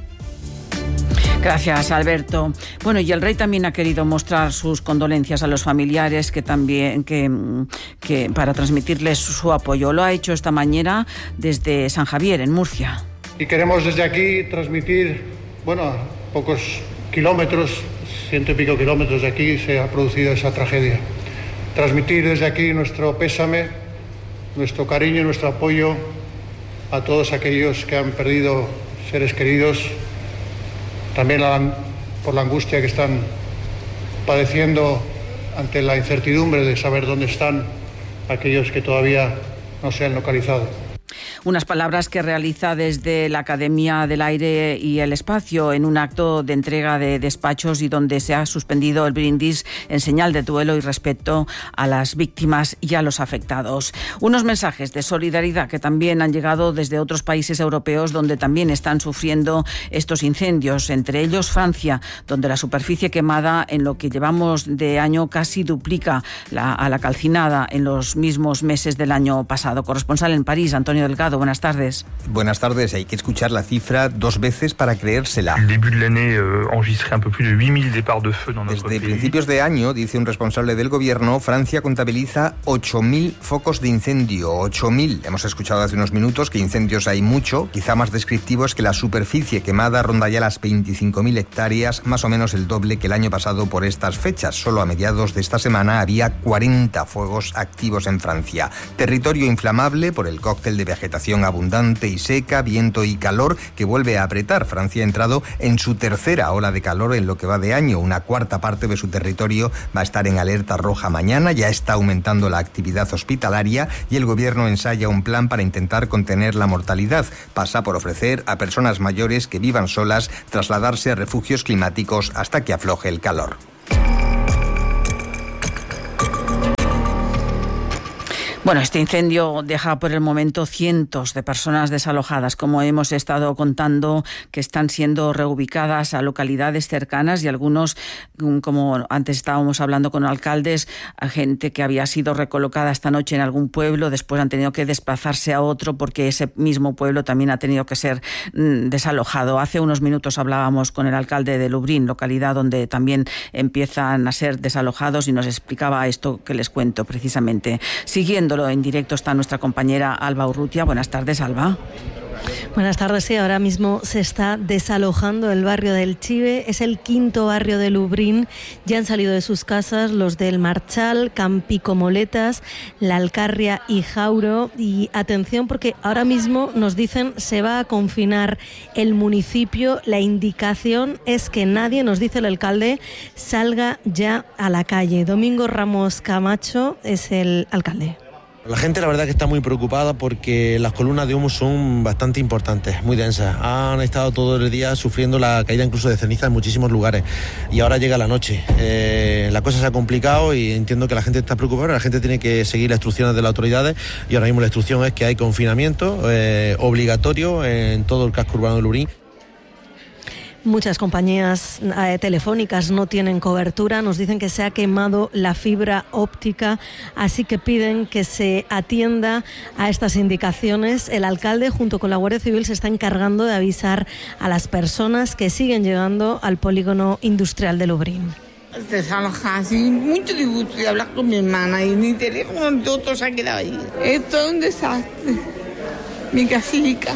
Gracias, Alberto. Bueno, y el rey también ha querido mostrar sus condolencias a los familiares que también que, que para transmitirles su apoyo. Lo ha hecho esta mañana desde San Javier, en Murcia. Y queremos desde aquí transmitir, bueno, a pocos kilómetros, ciento y pico kilómetros de aquí se ha producido esa tragedia. Transmitir desde aquí nuestro pésame, nuestro cariño y nuestro apoyo a todos aquellos que han perdido seres queridos, también por la angustia que están padeciendo ante la incertidumbre de saber dónde están aquellos que todavía no se han localizado. Unas palabras que realiza desde la Academia del Aire y el Espacio en un acto de entrega de despachos y donde se ha suspendido el brindis en señal de duelo y respeto a las víctimas y a los afectados. Unos mensajes de solidaridad que también han llegado desde otros países europeos donde también están sufriendo estos incendios, entre ellos Francia, donde la superficie quemada en lo que llevamos de año casi duplica la, a la calcinada en los mismos meses del año pasado. Corresponsal en París, Antonio Delgado, buenas tardes. Buenas tardes, hay que escuchar la cifra dos veces para creérsela. Desde principios de año, dice un responsable del gobierno, Francia contabiliza ocho mil focos de incendio, ocho mil. Hemos escuchado hace unos minutos que incendios hay mucho, quizá más descriptivo es que la superficie quemada ronda ya las veinticinco mil hectáreas, más o menos el doble que el año pasado por estas fechas. Solo a mediados de esta semana había cuarenta fuegos activos en Francia. Territorio inflamable por el cóctel de vegetación abundante y seca, viento y calor que vuelve a apretar. Francia ha entrado en su tercera ola de calor en lo que va de año. Una cuarta parte de su territorio va a estar en alerta roja mañana. Ya está aumentando la actividad hospitalaria y el gobierno ensaya un plan para intentar contener la mortalidad. Pasa por ofrecer a personas mayores que vivan solas trasladarse a refugios climáticos hasta que afloje el calor. Bueno, este incendio deja por el momento cientos de personas desalojadas, como hemos estado contando, que están siendo reubicadas a localidades cercanas y algunos, como antes estábamos hablando con alcaldes, a gente que había sido recolocada esta noche en algún pueblo, después han tenido que desplazarse a otro porque ese mismo pueblo también ha tenido que ser mm, desalojado. Hace unos minutos hablábamos con el alcalde de Lublin, localidad donde también empiezan a ser desalojados, y nos explicaba esto que les cuento precisamente. Siguiendo en directo está nuestra compañera Alba Urrutia. Buenas tardes, Alba. Buenas tardes, sí, ahora mismo se está desalojando el barrio del Chive, es el quinto barrio de Lublin, ya han salido de sus casas los del Marchal, Campicomoletas, La Alcarria y Jauro, y atención porque ahora mismo nos dicen se va a confinar el municipio, la indicación es que nadie, nos dice el alcalde, salga ya a la calle. Domingo Ramos Camacho es el alcalde. La gente la verdad que está muy preocupada porque las columnas de humo son bastante importantes, muy densas. Han estado todo el día sufriendo la caída incluso de ceniza en muchísimos lugares y ahora llega la noche. Eh, la cosa se ha complicado y entiendo que la gente está preocupada, la gente tiene que seguir las instrucciones de las autoridades y ahora mismo la instrucción es que hay confinamiento eh, obligatorio en todo el casco urbano de Lublin. Muchas compañías eh, telefónicas no tienen cobertura, nos dicen que se ha quemado la fibra óptica, así que piden que se atienda a estas indicaciones. El alcalde junto con la Guardia Civil se está encargando de avisar a las personas que siguen llegando al polígono industrial de Lublin. Desalojadas y mucho disgusto de hablar con mi hermana y mi teléfono todo se ha quedado ahí. Esto es un desastre. Mi casica.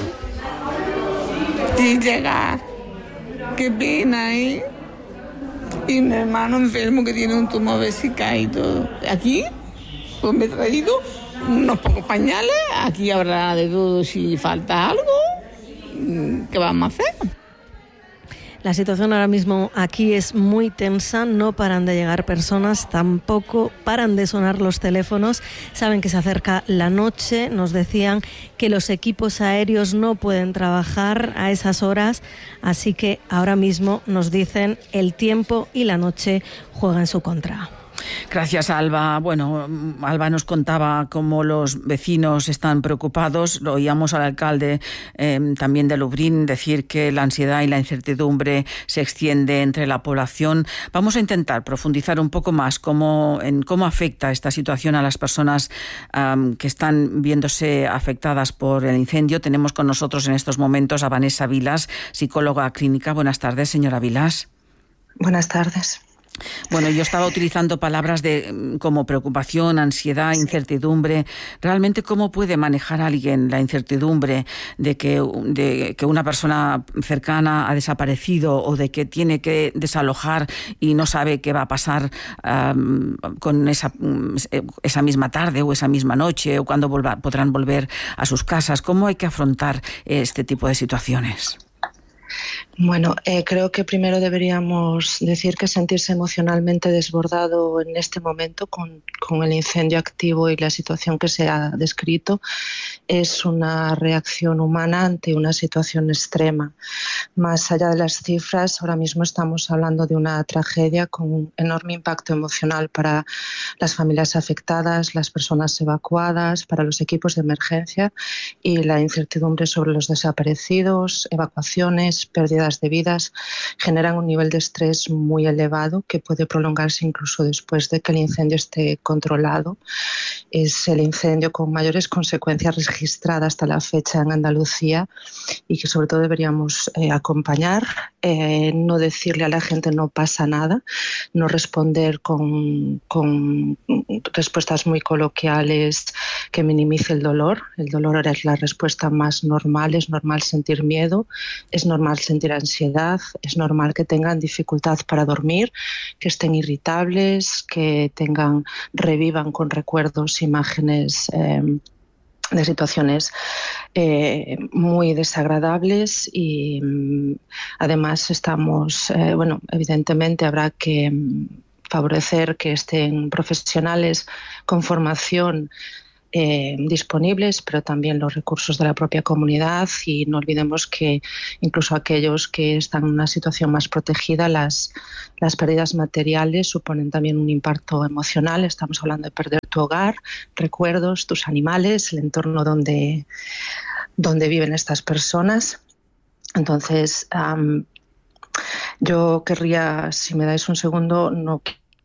Sin llegar. Qué pena, ¿eh? Y mi hermano enfermo que tiene un tumor vesical y todo. Aquí, pues me he traído unos pocos pañales. Aquí habrá de todo si falta algo. ¿Qué vamos a hacer? La situación ahora mismo aquí es muy tensa, no paran de llegar personas, tampoco paran de sonar los teléfonos. Saben que se acerca la noche, nos decían que los equipos aéreos no pueden trabajar a esas horas, así que ahora mismo nos dicen el tiempo y la noche juegan en su contra. Gracias, Alba. Bueno, Alba nos contaba cómo los vecinos están preocupados. Lo oíamos al alcalde eh, también de Lublin decir que la ansiedad y la incertidumbre se extiende entre la población. Vamos a intentar profundizar un poco más cómo, en cómo afecta esta situación a las personas um, que están viéndose afectadas por el incendio. Tenemos con nosotros en estos momentos a Vanessa Vilas, psicóloga clínica. Buenas tardes, señora Vilas. Buenas tardes. Bueno, yo estaba utilizando palabras de como preocupación, ansiedad, incertidumbre. Realmente, ¿cómo puede manejar alguien la incertidumbre de que, de que una persona cercana ha desaparecido o de que tiene que desalojar y no sabe qué va a pasar um, con esa, esa misma tarde o esa misma noche o cuándo volva, podrán volver a sus casas? ¿Cómo hay que afrontar este tipo de situaciones? Bueno, eh, creo que primero deberíamos decir que sentirse emocionalmente desbordado en este momento con, con el incendio activo y la situación que se ha descrito es una reacción humana ante una situación extrema. Más allá de las cifras, ahora mismo estamos hablando de una tragedia con un enorme impacto emocional para las familias afectadas, las personas evacuadas, para los equipos de emergencia y la incertidumbre sobre los desaparecidos, evacuaciones, pérdidas de vidas, generan un nivel de estrés muy elevado que puede prolongarse incluso después de que el incendio esté controlado. Es el incendio con mayores consecuencias registradas hasta la fecha en Andalucía y que sobre todo deberíamos eh, acompañar, eh, no decirle a la gente no pasa nada, no responder con, con respuestas muy coloquiales que minimice el dolor. El dolor es la respuesta más normal, es normal sentir miedo, es normal sentir ansiedad, es normal que tengan dificultad para dormir, que estén irritables, que tengan, revivan con recuerdos imágenes eh, de situaciones eh, muy desagradables y mm, además estamos, eh, bueno, evidentemente habrá que mm, favorecer que estén profesionales con formación Eh, disponibles, pero también los recursos de la propia comunidad y no olvidemos que incluso aquellos que están en una situación más protegida, las, las pérdidas materiales suponen también un impacto emocional. Estamos hablando de perder tu hogar, recuerdos, tus animales, el entorno donde, donde viven estas personas. Entonces, um, yo querría, si me dais un segundo, no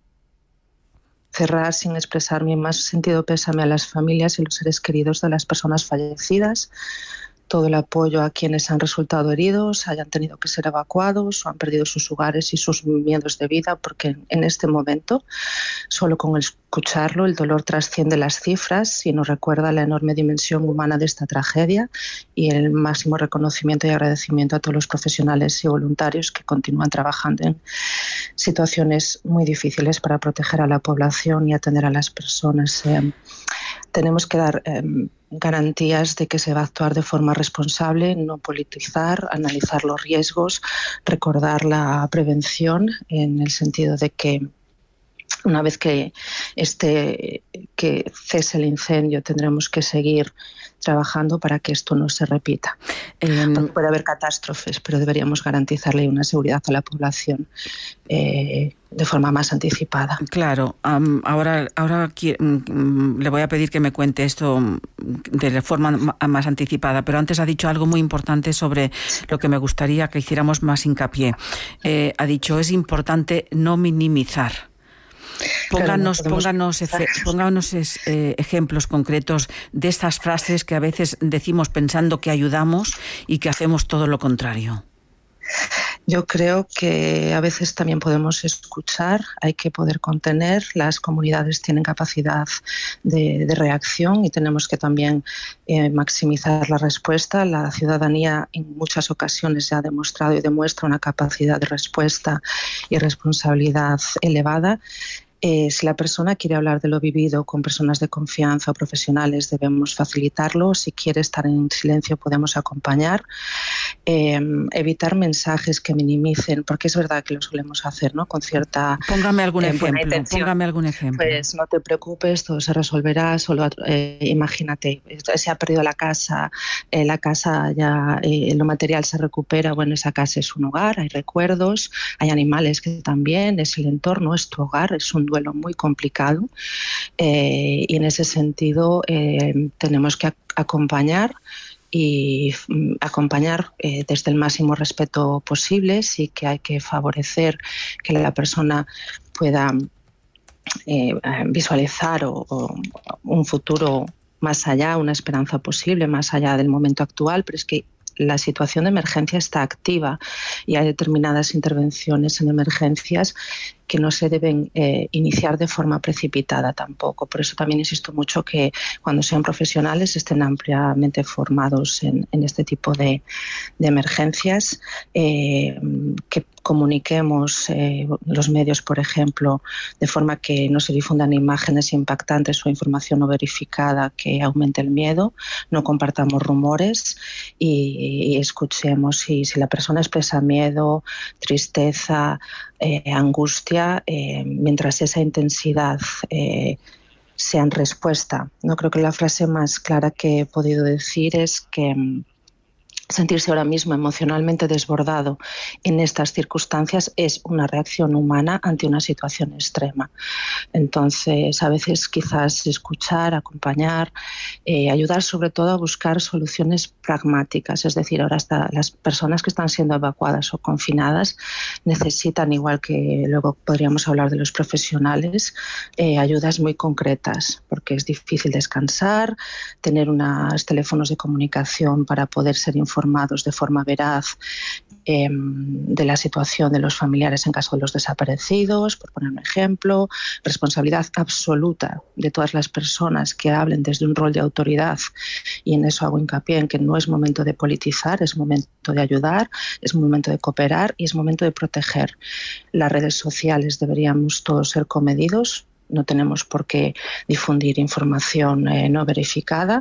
cerrar sin expresar mi más sentido pésame a las familias y los seres queridos de las personas fallecidas, todo el apoyo a quienes han resultado heridos, hayan tenido que ser evacuados o han perdido sus hogares y sus miedos de vida, porque en este momento, solo con escucharlo, el dolor trasciende las cifras y nos recuerda la enorme dimensión humana de esta tragedia y el máximo reconocimiento y agradecimiento a todos los profesionales y voluntarios que continúan trabajando en situaciones muy difíciles para proteger a la población y atender a las personas. Eh, tenemos que dar eh, garantías de que se va a actuar de forma responsable, no politizar, analizar los riesgos, recordar la prevención en el sentido de que una vez que, este, que cese el incendio tendremos que seguir trabajando para que esto no se repita. Eh, Porque puede haber catástrofes, pero deberíamos garantizarle una seguridad a la población eh, de forma más anticipada. Claro, um, ahora, ahora um, le voy a pedir que me cuente esto de forma más anticipada, pero antes ha dicho algo muy importante sobre lo que me gustaría que hiciéramos más hincapié. Eh, ha dicho, es importante no minimizar. Pónganos, claro, no pónganos, pónganos eh, ejemplos concretos de estas frases que a veces decimos pensando que ayudamos y que hacemos todo lo contrario. Yo creo que a veces también podemos escuchar, hay que poder contener, las comunidades tienen capacidad de, de reacción y tenemos que también eh, maximizar la respuesta. La ciudadanía en muchas ocasiones ya ha demostrado y demuestra una capacidad de respuesta y responsabilidad elevada. Eh, si la persona quiere hablar de lo vivido con personas de confianza o profesionales, debemos facilitarlo. Si quiere estar en silencio, podemos acompañar. Eh, evitar mensajes que minimicen, porque es verdad que lo solemos hacer, ¿no? Con cierta Póngame algún eh, ejemplo. Póngame algún ejemplo. Pues no te preocupes, todo se resolverá. Solo eh, imagínate, se ha perdido la casa, eh, la casa ya, eh, lo material se recupera. Bueno, esa casa es un hogar, hay recuerdos, hay animales que también, es el entorno, es tu hogar, es un duelo muy complicado eh, y en ese sentido eh, tenemos que acompañar y mm, acompañar eh, desde el máximo respeto posible. Sí que hay que favorecer que la persona pueda eh, visualizar o, o un futuro más allá, una esperanza posible más allá del momento actual, pero es que la situación de emergencia está activa y hay determinadas intervenciones en emergencias que no se deben eh, iniciar de forma precipitada tampoco. Por eso también insisto mucho que cuando sean profesionales estén ampliamente formados en, en este tipo de, de emergencias, eh, que comuniquemos eh, los medios, por ejemplo, de forma que no se difundan imágenes impactantes o información no verificada que aumente el miedo, no compartamos rumores y, y escuchemos si, si la persona expresa miedo, tristeza, eh, angustia, eh, mientras esa intensidad eh, sea en respuesta. No creo que la frase más clara que he podido decir es que sentirse ahora mismo emocionalmente desbordado en estas circunstancias es una reacción humana ante una situación extrema. Entonces, a veces quizás escuchar, acompañar, eh, ayudar sobre todo a buscar soluciones pragmáticas. Es decir, ahora hasta las personas que están siendo evacuadas o confinadas necesitan, igual que luego podríamos hablar de los profesionales, eh, ayudas muy concretas, porque es difícil descansar, tener unos teléfonos de comunicación para poder ser informados informados de forma veraz eh, de la situación de los familiares en caso de los desaparecidos, por poner un ejemplo, responsabilidad absoluta de todas las personas que hablen desde un rol de autoridad, y en eso hago hincapié en que no es momento de politizar, es momento de ayudar, es momento de cooperar y es momento de proteger. Las redes sociales deberíamos todos ser comedidos, no tenemos por qué difundir información eh, no verificada,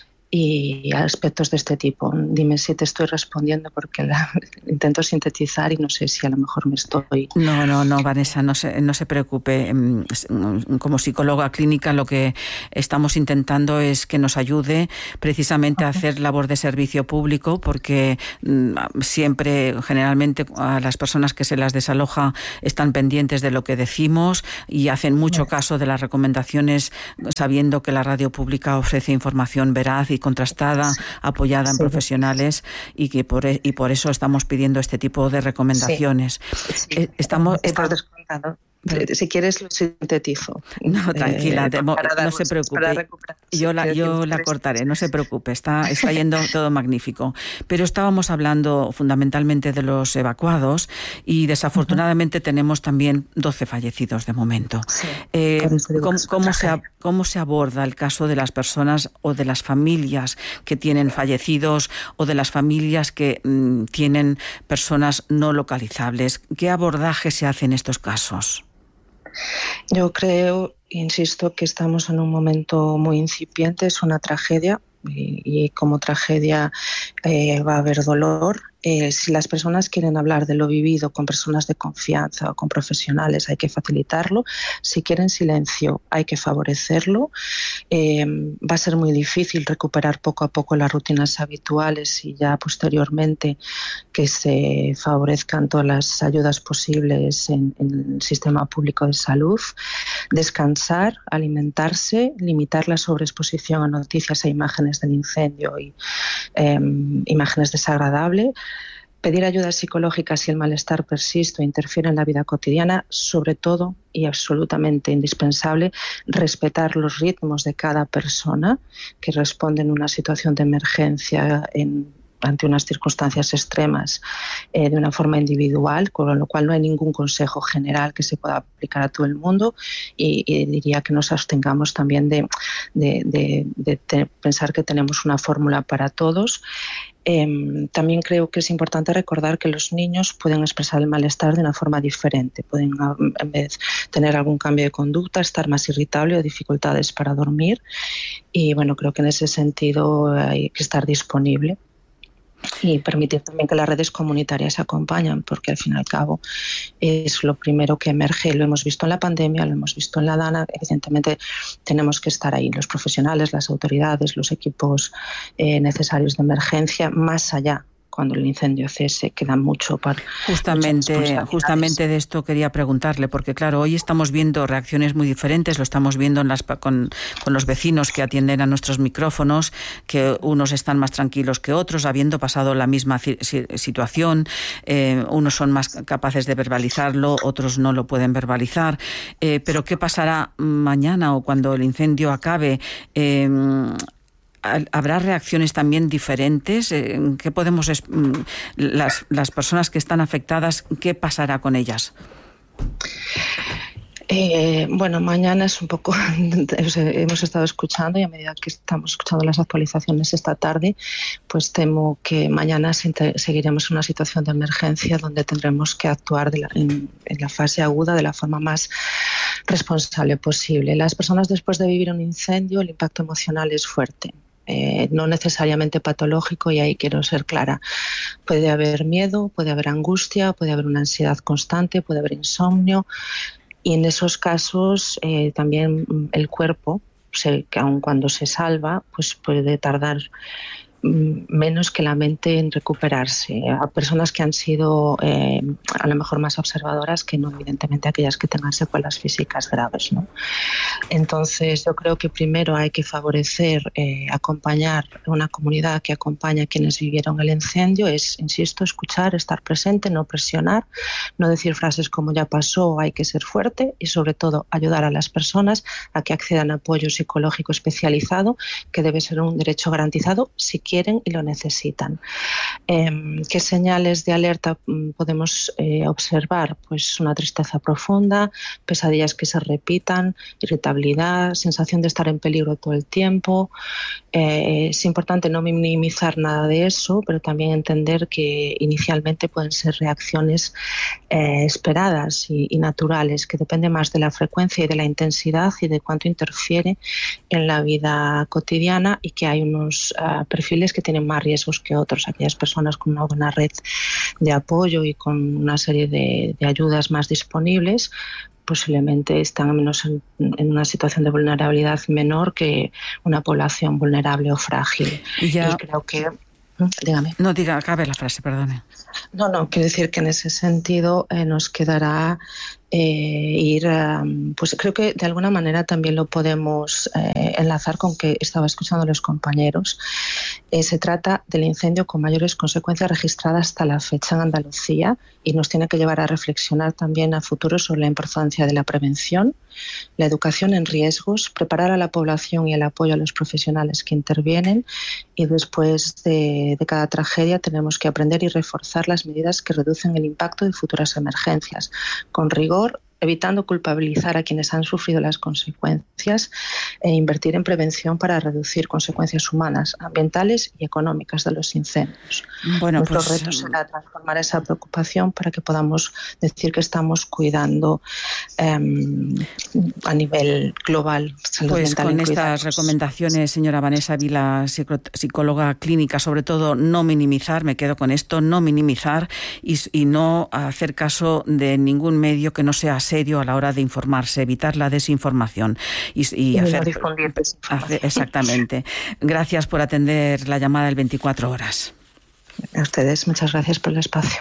y aspectos de este tipo. Dime si te estoy respondiendo, porque la, intento sintetizar y no sé si a lo mejor me estoy... No, no, no, Vanessa, no se, no se preocupe. Como psicóloga clínica lo que estamos intentando es que nos ayude precisamente a hacer labor de servicio público, porque siempre, generalmente, a las personas que se las desaloja están pendientes de lo que decimos y hacen mucho caso de las recomendaciones, sabiendo que la radio pública ofrece información veraz y contrastada, apoyada en sí. profesionales, y que por, y por eso estamos pidiendo este tipo de recomendaciones. Sí. Sí. Estamos, estamos descontando. Si quieres lo sintetizo. No, tranquila, eh, no, no se preocupe. Yo la, yo la cortaré, no se preocupe, está, está yendo todo magnífico. Pero estábamos hablando fundamentalmente de los evacuados y desafortunadamente uh-huh. tenemos también doce fallecidos de momento. Sí, eh, ¿cómo, cómo, se, ¿Cómo se aborda el caso de las personas o de las familias que tienen fallecidos o de las familias que mmm, tienen personas no localizables? ¿Qué abordaje se hace en estos casos? Yo creo, insisto, que estamos en un momento muy incipiente, es una tragedia y, y como tragedia eh, va a haber dolor. Eh, si las personas quieren hablar de lo vivido con personas de confianza o con profesionales, hay que facilitarlo. Si quieren silencio, hay que favorecerlo. Eh, va a ser muy difícil recuperar poco a poco las rutinas habituales y ya posteriormente que se favorezcan todas las ayudas posibles en, en el sistema público de salud. Descansar, alimentarse, limitar la sobreexposición a noticias e imágenes del incendio y eh, imágenes desagradables. Pedir ayuda psicológica si el malestar persiste o interfiere en la vida cotidiana, sobre todo y absolutamente indispensable, respetar los ritmos de cada persona que responde en una situación de emergencia en, ante unas circunstancias extremas eh, de una forma individual, con lo cual no hay ningún consejo general que se pueda aplicar a todo el mundo y, y diría que nos abstengamos también de, de, de, de, de pensar que tenemos una fórmula para todos. Eh, también creo que es importante recordar que los niños pueden expresar el malestar de una forma diferente. Pueden, en vez de tener algún cambio de conducta, estar más irritable o dificultades para dormir. Y bueno, creo que en ese sentido hay que estar disponible y permitir también que las redes comunitarias acompañen, porque al fin y al cabo es lo primero que emerge. Lo hemos visto en la pandemia, lo hemos visto en la DANA. Evidentemente tenemos que estar ahí, los profesionales, las autoridades, los equipos eh, necesarios de emergencia, más allá. Cuando el incendio cese, queda mucho para... Justamente, justamente de esto quería preguntarle, porque claro, hoy estamos viendo reacciones muy diferentes, lo estamos viendo en las, con, con los vecinos que atienden a nuestros micrófonos, que unos están más tranquilos que otros, habiendo pasado la misma situación, eh, unos son más capaces de verbalizarlo, otros no lo pueden verbalizar, eh, pero ¿qué pasará mañana o cuando el incendio acabe? Eh, ¿Habrá reacciones también diferentes? ¿Qué podemos las, las personas que están afectadas, qué pasará con ellas? Eh, bueno, mañana es un poco, hemos estado escuchando y a medida que estamos escuchando las actualizaciones esta tarde, pues temo que mañana seguiremos en una situación de emergencia donde tendremos que actuar de la, en, en la fase aguda de la forma más responsable posible. Las personas, después de vivir un incendio, el impacto emocional es fuerte. Eh, no necesariamente patológico, y ahí quiero ser clara. Puede haber miedo, puede haber angustia, puede haber una ansiedad constante, puede haber insomnio. Y en esos casos eh, también el cuerpo, se, que aun cuando se salva, pues puede tardar menos que la mente en recuperarse. A personas que han sido eh, a lo mejor más observadoras que no, evidentemente, aquellas que tengan secuelas físicas graves, ¿no? Entonces yo creo que primero hay que favorecer, eh, acompañar una comunidad que acompaña a quienes vivieron el incendio, es, insisto, escuchar, estar presente, no presionar, no decir frases como ya pasó, hay que ser fuerte, y sobre todo ayudar a las personas a que accedan a apoyo psicológico especializado, que debe ser un derecho garantizado si quieren y lo necesitan. Eh, ¿Qué señales de alerta podemos eh, observar? Pues una tristeza profunda, pesadillas que se repitan, irritabilidad, sensación de estar en peligro todo el tiempo. Eh, es importante no minimizar nada de eso, pero también entender que inicialmente pueden ser reacciones eh, esperadas y, y naturales, que depende más de la frecuencia y de la intensidad y de cuánto interfiere en la vida cotidiana, y que hay unos uh, perfiles que tienen más riesgos que otros. Aquellas personas con una buena red de apoyo y con una serie de, de ayudas más disponibles posiblemente están menos en, en una situación de vulnerabilidad menor que una población vulnerable o frágil. Ya. Y creo que... Dígame. No, diga, acabe la frase, perdone. No, no, quiero decir que en ese sentido eh, nos quedará eh, ir, um, pues creo que de alguna manera también lo podemos eh, enlazar con que estaba escuchando a los compañeros. Eh, se trata del incendio con mayores consecuencias registradas hasta la fecha en Andalucía, y nos tiene que llevar a reflexionar también a futuro sobre la importancia de la prevención, la educación en riesgos, preparar a la población y el apoyo a los profesionales que intervienen, y después de, de cada tragedia tenemos que aprender y reforzar las medidas que reducen el impacto de futuras emergencias, con rigor, evitando culpabilizar a quienes han sufrido las consecuencias, e invertir en prevención para reducir consecuencias humanas, ambientales y económicas de los incendios. Bueno, Nuestro pues, reto será transformar esa preocupación para que podamos decir que estamos cuidando eh, a nivel global salud pues mental. Con y estas cuidados. recomendaciones, señora Vanessa Vila, psicóloga clínica, sobre todo no minimizar, me quedo con esto, no minimizar y, y no hacer caso de ningún medio que no sea serio a la hora de informarse, evitar la desinformación y, y, y hacer, no difundir desinformación. hacer exactamente. Gracias por atender la llamada del veinticuatro horas. A ustedes, muchas gracias por el espacio.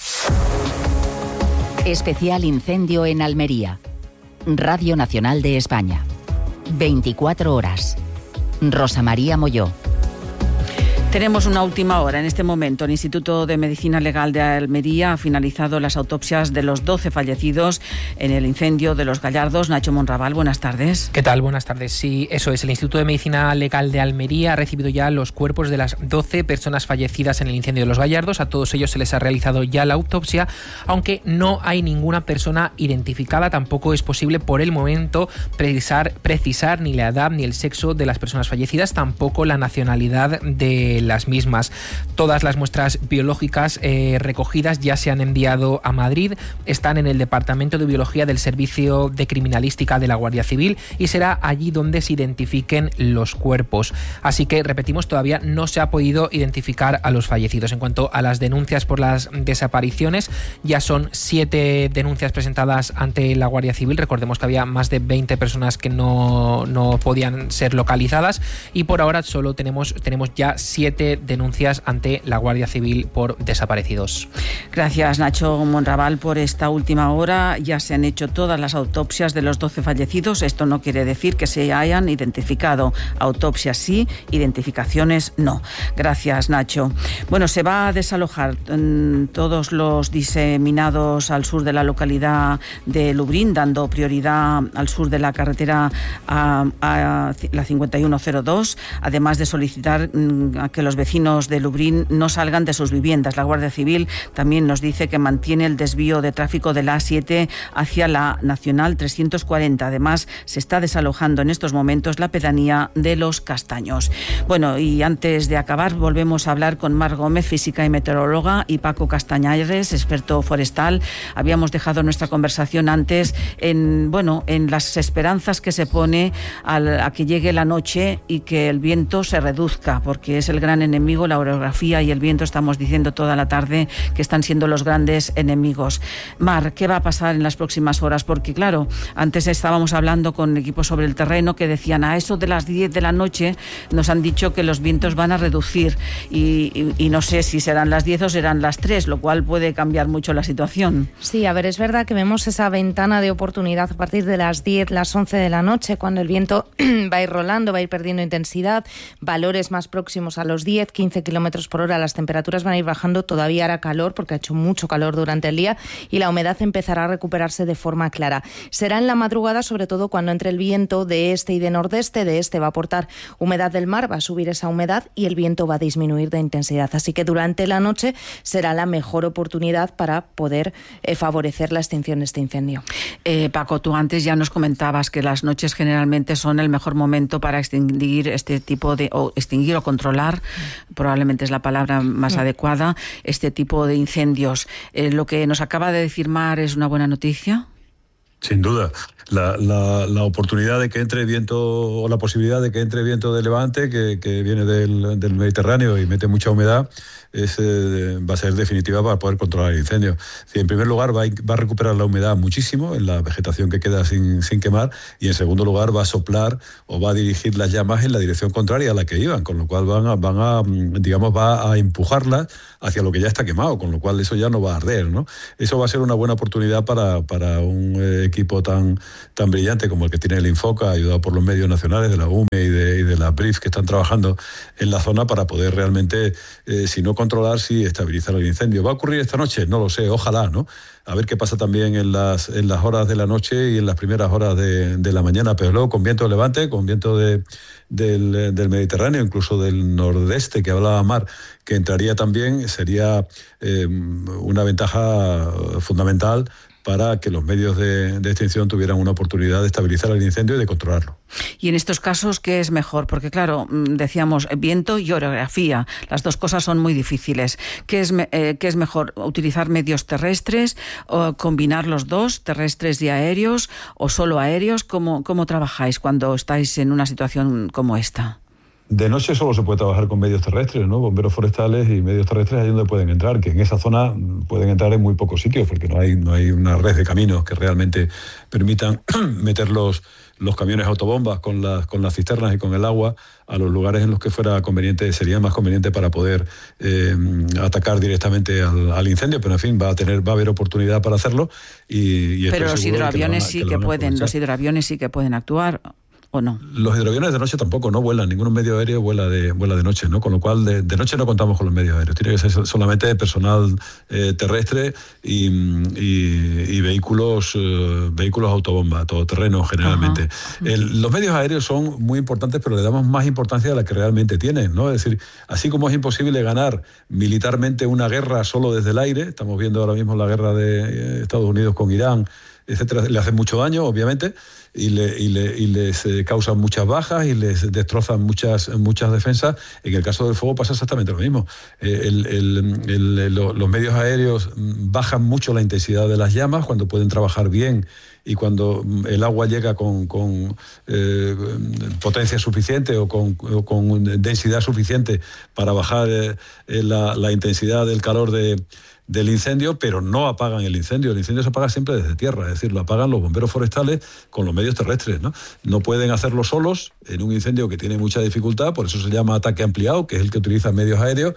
Especial incendio en Almería. Radio Nacional de España. veinticuatro horas. Rosa María Molló. Tenemos una última hora. En este momento, el Instituto de Medicina Legal de Almería ha finalizado las autopsias de los doce fallecidos en el incendio de Los Gallardos. Nacho Monraval, buenas tardes. ¿Qué tal? Buenas tardes. Sí, eso es. El Instituto de Medicina Legal de Almería ha recibido ya los cuerpos de las doce personas fallecidas en el incendio de Los Gallardos. A todos ellos se les ha realizado ya la autopsia, aunque no hay ninguna persona identificada. Tampoco es posible por el momento precisar, precisar ni la edad ni el sexo de las personas fallecidas, tampoco la nacionalidad de las mismas. Todas las muestras biológicas eh, recogidas ya se han enviado a Madrid, están en el Departamento de Biología del Servicio de Criminalística de la Guardia Civil, y será allí donde se identifiquen los cuerpos. Así que, repetimos, todavía no se ha podido identificar a los fallecidos. En cuanto a las denuncias por las desapariciones, ya son siete denuncias presentadas ante la Guardia Civil. Recordemos que había más de veinte personas que no, no podían ser localizadas, y por ahora solo tenemos, tenemos ya siete denuncias ante la Guardia Civil por desaparecidos. Gracias, Nacho Monraval, por esta última hora. Ya se han hecho todas las autopsias de los doce fallecidos. Esto no quiere decir que se hayan identificado. Autopsias sí, identificaciones no. Gracias, Nacho. Bueno, se va a desalojar mmm, todos los diseminados al sur de la localidad de Lubrín, dando prioridad al sur de la carretera a, a la cincuenta y uno cero dos, además de solicitar mmm, a que que los vecinos de Lublin no salgan de sus viviendas. La Guardia Civil también nos dice que mantiene el desvío de tráfico de la A siete hacia la Nacional trescientos cuarenta. Además, se está desalojando en estos momentos la pedanía de Los Castaños. Bueno, y antes de acabar, volvemos a hablar con Mar Gómez, física y meteoróloga, y Paco Castañares, experto forestal. Habíamos dejado nuestra conversación antes en, bueno, en las esperanzas que se pone al, a que llegue la noche y que el viento se reduzca, porque es el gran enemigo, la orografía y el viento. Estamos diciendo toda la tarde que están siendo los grandes enemigos. Mar, ¿qué va a pasar en las próximas horas? Porque claro, antes estábamos hablando con equipos sobre el terreno que decían a eso de las diez de la noche nos han dicho que los vientos van a reducir y, y, y no sé si serán las diez o serán las tres, lo cual puede cambiar mucho la situación. Sí, a ver, es verdad que vemos esa ventana de oportunidad a partir de las diez, las once de la noche, cuando el viento va a ir rolando, va a ir perdiendo intensidad, valores más próximos a los diez, quince kilómetros por hora, las temperaturas van a ir bajando, todavía hará calor porque ha hecho mucho calor durante el día y la humedad empezará a recuperarse de forma clara. Será en la madrugada, sobre todo cuando entre el viento de este y de nordeste. De este va a aportar humedad del mar, va a subir esa humedad y el viento va a disminuir de intensidad. Así que durante la noche será la mejor oportunidad para poder eh, favorecer la extinción de este incendio. Eh, Paco, tú antes ya nos comentabas que las noches generalmente son el mejor momento para extinguir este tipo de, o extinguir o controlar, mm. probablemente es la palabra más mm. adecuada, este tipo de incendios. Eh, lo que nos acaba de decir Mar es una buena noticia. Sin duda. La, la, la oportunidad de que entre viento, o la posibilidad de que entre viento de levante, que, que viene del, del Mediterráneo y mete mucha humedad, es, eh, va a ser definitiva para poder controlar el incendio. Sí, en primer lugar, va a, va a recuperar la humedad muchísimo en la vegetación que queda sin, sin quemar, y en segundo lugar va a soplar o va a dirigir las llamas en la dirección contraria a la que iban, con lo cual van a, van a digamos, va a empujarlas hacia lo que ya está quemado, con lo cual eso ya no va a arder, ¿no? Eso va a ser una buena oportunidad para, para un eh, equipo tan, tan brillante como el que tiene el Infoca, ayudado por los medios nacionales de la U M E y de, y de la B R I F, que están trabajando en la zona para poder realmente, eh, si no controlar, sí estabilizar el incendio. ¿Va a ocurrir esta noche? No lo sé, ojalá, ¿no? A ver qué pasa también en las, en las horas de la noche y en las primeras horas de, de la mañana, pero luego con viento de levante, con viento de, del, del Mediterráneo, incluso del nordeste que hablaba Mar, que entraría también, sería eh, una ventaja fundamental para que los medios de, de extinción tuvieran una oportunidad de estabilizar el incendio y de controlarlo. Y en estos casos, ¿qué es mejor? Porque claro, decíamos viento y orografía, las dos cosas son muy difíciles. ¿Qué es, eh, qué es mejor? ¿Utilizar medios terrestres o combinar los dos, terrestres y aéreos, o solo aéreos? ¿Cómo, cómo trabajáis cuando estáis en una situación como esta? De noche solo se puede trabajar con medios terrestres, ¿no? Bomberos forestales y medios terrestres ahí donde pueden entrar, que en esa zona pueden entrar en muy pocos sitios, porque no hay, no hay una red de caminos que realmente permitan meter los, los camiones autobombas con las, con las cisternas y con el agua a los lugares en los que fuera conveniente, sería más conveniente para poder eh, atacar directamente al, al incendio, pero en fin, va a tener, va a haber oportunidad para hacerlo. Y, y pero los hidroaviones sí que, que pueden, los hidroaviones sí que pueden actuar. ¿O no? Los hidroaviones de noche tampoco, no vuelan, ningún medio aéreo vuela de, vuela de noche, ¿no? Con lo cual de, de noche no contamos con los medios aéreos, tiene que ser solamente personal eh, terrestre y, y, y vehículos eh, vehículos autobomba, todoterreno generalmente. El, los medios aéreos son muy importantes, pero le damos más importancia a la que realmente tienen, ¿no? Es decir, así como es imposible ganar militarmente una guerra solo desde el aire, estamos viendo ahora mismo la guerra de Estados Unidos con Irán, etcétera, le hacen mucho daño, obviamente, y, le, y, le, y les eh, causan muchas bajas y les destrozan muchas, muchas defensas. En el caso del fuego pasa exactamente lo mismo. Eh, el, el, el, lo, los medios aéreos bajan mucho la intensidad de las llamas cuando pueden trabajar bien y cuando el agua llega con, con eh, potencia suficiente o con, o con densidad suficiente para bajar eh, la, la intensidad del calor de del incendio, pero no apagan el incendio. El incendio se apaga siempre desde tierra, es decir, lo apagan los bomberos forestales con los medios terrestres, ¿no? No pueden hacerlo solos en un incendio que tiene mucha dificultad, por eso se llama ataque ampliado, que es el que utiliza medios aéreos.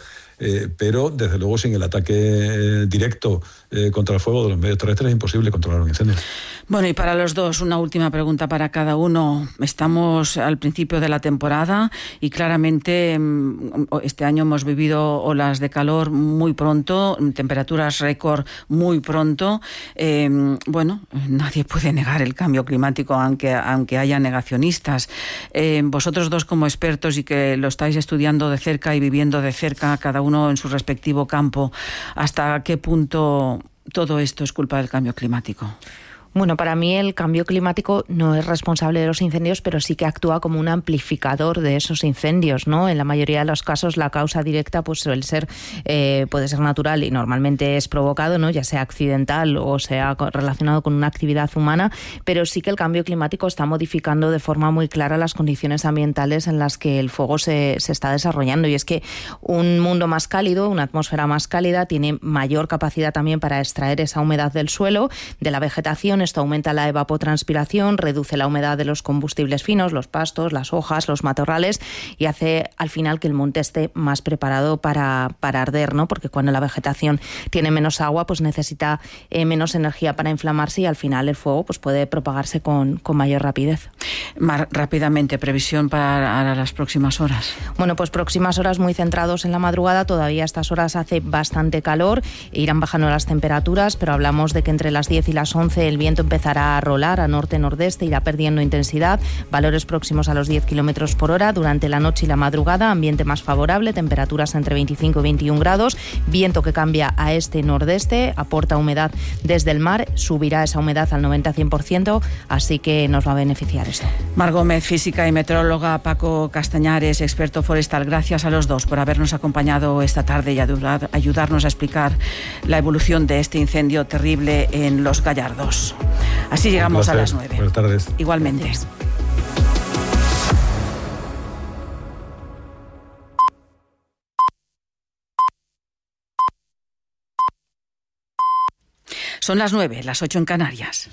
eh, pero desde luego sin el ataque eh, directo eh, contra el fuego de los medios terrestres es imposible controlar un incendio. Bueno, y para los dos, una última pregunta para cada uno. Estamos al principio de la temporada y claramente este año hemos vivido olas de calor muy pronto, temperaturas récord muy pronto. Eh, bueno, nadie puede negar el cambio climático, aunque, aunque haya negacionistas. Eh, vosotros dos como expertos y que lo estáis estudiando de cerca y viviendo de cerca, cada uno en su respectivo campo, ¿hasta qué punto todo esto es culpa del cambio climático? Bueno, para mí el cambio climático no es responsable de los incendios, pero sí que actúa como un amplificador de esos incendios, ¿no? En la mayoría de los casos la causa directa pues suele ser, eh, puede ser natural y normalmente es provocado, ¿no? Ya sea accidental o sea relacionado con una actividad humana, pero sí que el cambio climático está modificando de forma muy clara las condiciones ambientales en las que el fuego se, se está desarrollando. Y es que un mundo más cálido, una atmósfera más cálida, tiene mayor capacidad también para extraer esa humedad del suelo, de la vegetación. Esto aumenta la evapotranspiración, reduce la humedad de los combustibles finos, los pastos, las hojas, los matorrales, y hace al final que el monte esté más preparado para, para arder, ¿no? Porque cuando la vegetación tiene menos agua, pues necesita eh, menos energía para inflamarse y al final el fuego pues puede propagarse con, con mayor rapidez. Mar, rápidamente, previsión para las próximas horas. Bueno, pues próximas horas muy centrados en la madrugada. Todavía a estas horas hace bastante calor, irán bajando las temperaturas, pero hablamos de que entre las diez y las once el viento empezará a rolar a norte-nordeste, irá perdiendo intensidad, valores próximos a los diez kilómetros por hora. Durante la noche y la madrugada, ambiente más favorable, temperaturas entre veinticinco y veintiún grados, viento que cambia a este-nordeste, aporta humedad desde el mar, subirá esa humedad al noventa a cien por ciento, así que nos va a beneficiar esto. Mar Gómez, física y meteoróloga, Paco Castañares, experto forestal, gracias a los dos por habernos acompañado esta tarde y ayudar, ayudarnos a explicar la evolución de este incendio terrible en Los Gallardos. Así llegamos a las nueve. Buenas tardes. Igualmente. Gracias. Son las nueve, las ocho en Canarias.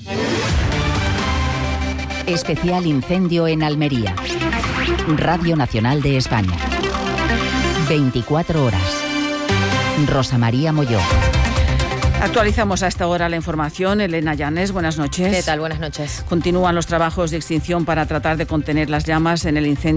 Especial incendio en Almería. Radio Nacional de España. veinticuatro horas. Rosa María Molló. Actualizamos a esta hora la información. Elena Llanes, buenas noches. ¿Qué tal? Buenas noches. Continúan los trabajos de extinción para tratar de contener las llamas en el incendio